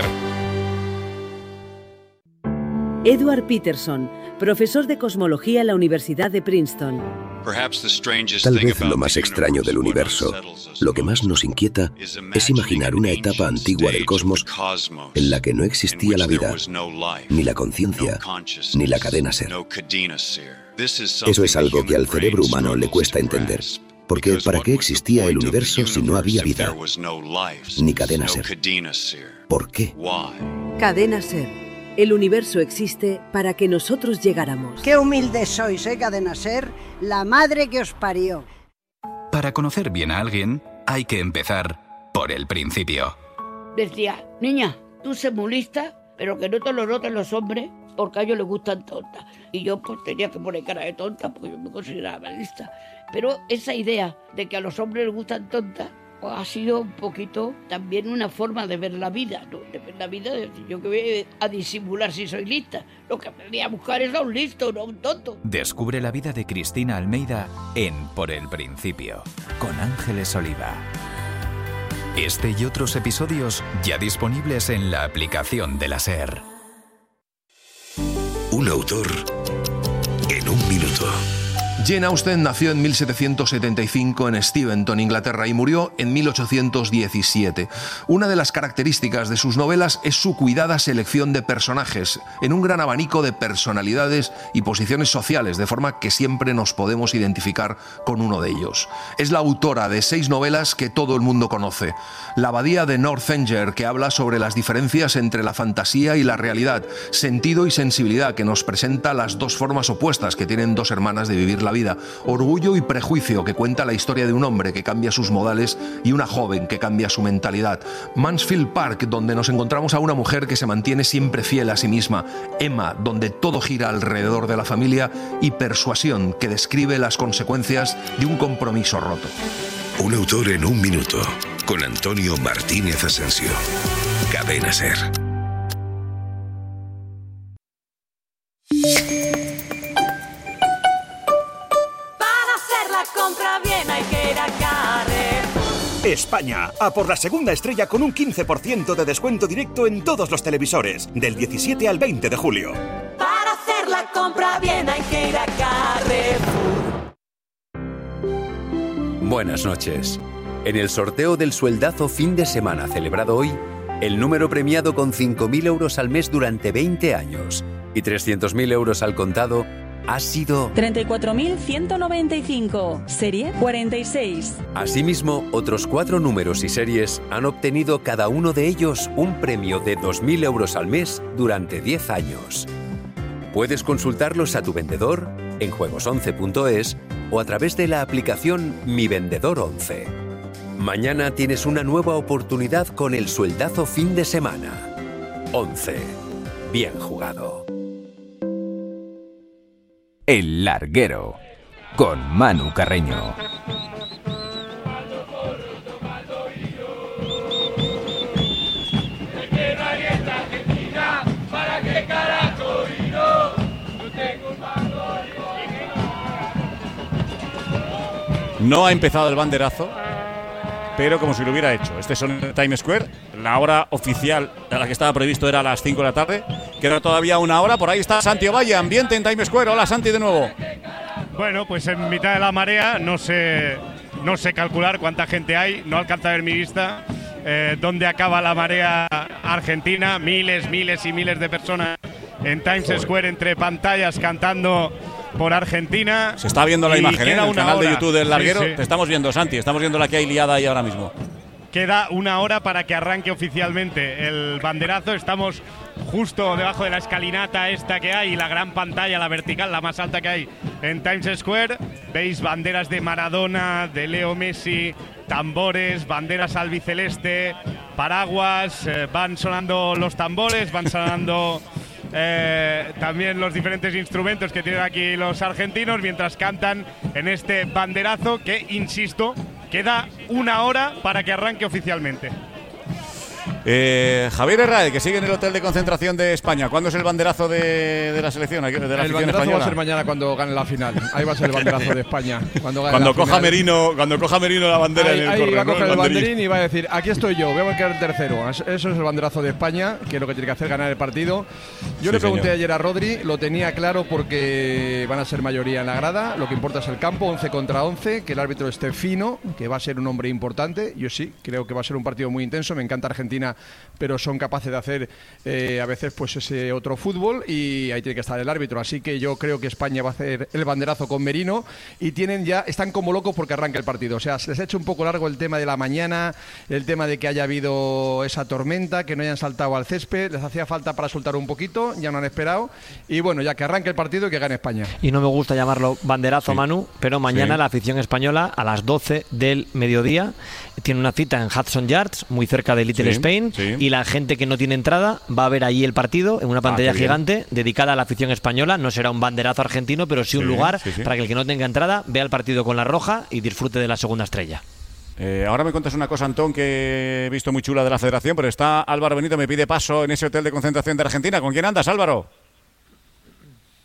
Edward Peterson, profesor de cosmología en la Universidad de Princeton. Tal vez lo más extraño del universo, lo que más nos inquieta, es imaginar una etapa antigua del cosmos en la que no existía la vida, ni la conciencia, ni la cadena ser. Eso es algo que al cerebro humano le cuesta entender. Porque ¿para qué existía el universo si no había vida, ni cadena ser? ¿Por qué? Cadena Ser. El universo existe para que nosotros llegáramos. Qué humildes sois, ¿eh, Cadena Ser? La madre que os parió. Para conocer bien a alguien, hay que empezar por el principio. Decía, niña, tú sé muy lista, pero que no te lo noten los hombres, porque a ellos les gustan tontas. Y yo pues tenía que poner cara de tonta, porque yo me consideraba lista. Pero esa idea de que a los hombres les gustan tontas, pues ha sido un poquito también una forma de ver la vida, ¿no? De ver la vida, de decir, yo que voy a disimular si soy lista. Lo que aprendí a buscar es a un listo, no a un tonto. Descubre la vida de Cristina Almeida en Por el Principio, con Ángeles Oliva. Este y otros episodios ya disponibles en la aplicación de la SER. Un autor en un minuto. Jane Austen nació en mil setecientos setenta y cinco en Steventon, Inglaterra, y murió en mil ochocientos diecisiete. Una de las características de sus novelas es su cuidada selección de personajes, en un gran abanico de personalidades y posiciones sociales, de forma que siempre nos podemos identificar con uno de ellos. Es la autora de seis novelas que todo el mundo conoce. La abadía de Northanger, que habla sobre las diferencias entre la fantasía y la realidad. Sentido y sensibilidad, que nos presenta las dos formas opuestas que tienen dos hermanas de vivir la vida. Orgullo y prejuicio, que cuenta la historia de un hombre que cambia sus modales y una joven que cambia su mentalidad. Mansfield Park, donde nos encontramos a una mujer que se mantiene siempre fiel a sí misma. Emma, donde todo gira alrededor de la familia. Y Persuasión, que describe las consecuencias de un compromiso roto. Un autor en un minuto, con Antonio Martínez Asensio. Cadena SER. España, a por la segunda estrella con un quince por ciento de descuento directo en todos los televisores, del diecisiete al veinte de julio. Para hacer la compra bien hay que ir a Carrefour. Buenas noches. En el sorteo del sueldazo fin de semana celebrado hoy, el número premiado con cinco mil euros al mes durante veinte años y trescientos mil euros al contado ha sido treinta y cuatro mil ciento noventa y cinco, serie cuarenta y seis. Asimismo, otros cuatro números y series han obtenido cada uno de ellos un premio de dos mil euros al mes durante diez años. Puedes consultarlos a tu vendedor en juegos once punto es o a través de la aplicación Mi Vendedor once. Mañana tienes una nueva oportunidad con el sueldazo fin de semana. once. Bien jugado. El Larguero, con Manu Carreño. No ha empezado el banderazo, pero como si lo hubiera hecho. Este es en Times Square. La hora oficial a la que estaba previsto era a las cinco de la tarde. Queda todavía una hora. Por ahí está Santi Ovalle, ambiente en Times Square. Hola, Santi, de nuevo. Bueno, pues en mitad de la marea, no sé, no sé calcular cuánta gente hay. No alcanza a ver mi vista. Eh, ¿Dónde acaba la marea argentina? Miles, miles y miles de personas en Times Joder. Square entre pantallas cantando por Argentina. Se está viendo la imagen, ¿eh? En el canal hora. de YouTube del Larguero. Sí, sí. Te estamos viendo, Santi. Estamos viendo la que hay liada ahí ahora mismo. Queda una hora para que arranque oficialmente el banderazo. Estamos justo debajo de la escalinata esta que hay, la gran pantalla, la vertical, la más alta que hay en Times Square. Veis banderas de Maradona, de Leo Messi, tambores, banderas albiceleste, paraguas. Eh, van sonando los tambores, van sonando eh, también los diferentes instrumentos que tienen aquí los argentinos mientras cantan en este banderazo que, insisto, queda una hora para que arranque oficialmente. Eh, Javier Herrade, que sigue en el hotel de concentración de España. ¿Cuándo es el banderazo de, de la selección? De la el banderazo española? Va a ser mañana cuando gane la final. Ahí va a ser el banderazo de España. Cuando, gane cuando la coja final. Merino, cuando coja Merino la bandera ahí, en el ahí correo, va a coger ¿no? el, el banderín. banderín y va a decir: aquí estoy yo, voy a quedar el tercero. Eso es el banderazo de España, que es lo que tiene que hacer, ganar el partido. Yo sí, le pregunté señor. ayer a Rodri, lo tenía claro porque van a ser mayoría en la grada. Lo que importa es el campo, once contra once, que el árbitro esté fino, que va a ser un hombre importante. Yo sí, creo que va a ser un partido muy intenso. Me encanta Argentina, pero son capaces de hacer eh, a veces pues ese otro fútbol y ahí tiene que estar el árbitro. Así que yo creo que España va a hacer el banderazo con Merino y tienen ya están como locos porque arranca el partido. O sea, se les ha hecho un poco largo el tema de la mañana, el tema de que haya habido esa tormenta, que no hayan saltado al césped. Les hacía falta para soltar un poquito, ya no han esperado y bueno, ya que arranque el partido y que gane España. Y no me gusta llamarlo banderazo, sí. Manu, pero mañana sí. La afición española a las doce del mediodía tiene una cita en Hudson Yards, muy cerca de Little sí, Spain, sí. Y la gente que no tiene entrada va a ver allí el partido en una pantalla ah, gigante dedicada a la afición española. No será un banderazo argentino, pero sí un sí, lugar sí, sí. para que el que no tenga entrada vea el partido con la roja y disfrute de la segunda estrella. Eh, ahora me cuentas una cosa, Antón, que he visto muy chula de la federación, pero está Álvaro Benito, me pide paso en ese hotel de concentración de Argentina. ¿Con quién andas, Álvaro?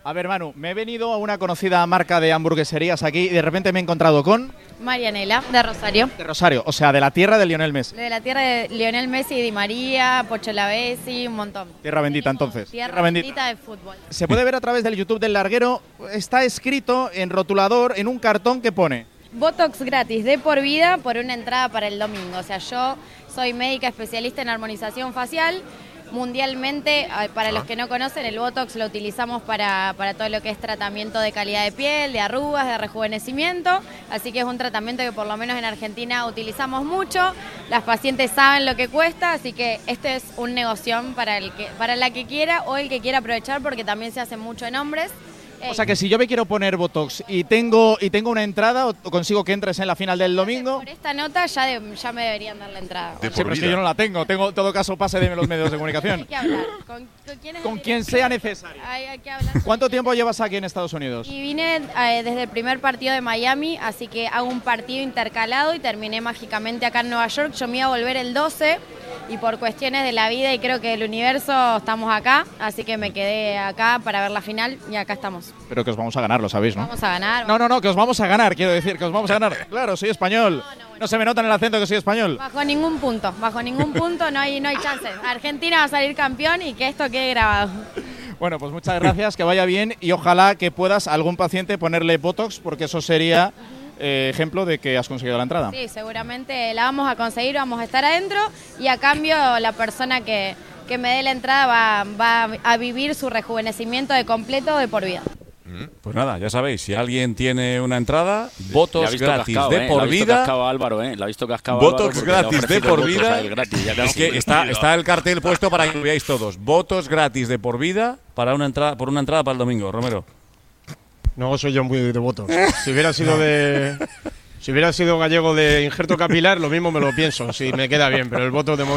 A ver, Manu, me he venido a una conocida marca de hamburgueserías aquí y de repente me he encontrado con... Marianela, de Rosario. De Rosario, o sea, de la tierra de Lionel Messi. De la tierra de Lionel Messi, Di María, Pocho Lavezzi, un montón. Tierra bendita, entonces. Tierra, tierra bendita. bendita de fútbol. Se puede ver a través del YouTube del Larguero, está escrito en rotulador, en un cartón que pone... Botox gratis de por vida por una entrada para el domingo. O sea, yo soy médica especialista en armonización facial. Mundialmente, para los que no conocen, el Botox lo utilizamos para, para todo lo que es tratamiento de calidad de piel, de arrugas, de rejuvenecimiento. Así que es un tratamiento que por lo menos en Argentina utilizamos mucho. Las pacientes saben lo que cuesta, así que este es un negocio para, el que, para la que quiera o el que quiera aprovechar, porque también se hace mucho en hombres. O sea que si yo me quiero poner Botox y tengo y tengo una entrada, o consigo que entres en la final del domingo. Por esta nota ya, de, ya me deberían dar la entrada. De sí, pero es que yo no la tengo. Tengo en todo caso pase de los medios de comunicación. Hay que hablar. ¿Con, con quién, es con quien sea necesario. Hay, hay que hablar. ¿Cuánto tiempo llevas aquí en Estados Unidos? Y vine eh, desde el primer partido de Miami, así que hago un partido intercalado y terminé mágicamente acá en Nueva York. Yo me iba a volver el doce y por cuestiones de la vida y creo que del universo estamos acá, así que me quedé acá para ver la final y acá estamos. Pero que os vamos a ganar, lo sabéis, ¿no? Vamos a ganar. No, no, no, que os vamos a ganar, quiero decir, que os vamos a ganar. Claro, soy español. No, no, bueno. No se me nota en el acento que soy español. Bajo ningún punto, bajo ningún punto no hay, no hay chance. Argentina va a salir campeón y que esto quede grabado. Bueno, pues muchas gracias, que vaya bien y ojalá que puedas a algún paciente ponerle Botox, porque eso sería eh, ejemplo de que has conseguido la entrada. Sí, seguramente la vamos a conseguir, vamos a estar adentro y a cambio la persona que, que me dé la entrada va, va a vivir su rejuvenecimiento de completo de por vida. Pues nada, ya sabéis, si alguien tiene una entrada, votos gratis cascado, de eh. por la vida. Álvaro, eh. La ha visto cascado votos Álvaro gratis de por vida. Gratis, es que está, está el cartel puesto para que lo veáis todos. Votos gratis de por vida para una entrada, por una entrada para el domingo. Romero. No soy yo muy de votos. Si hubiera sido de... Si hubiera sido gallego de injerto capilar, lo mismo me lo pienso, si me queda bien, pero el voto de momento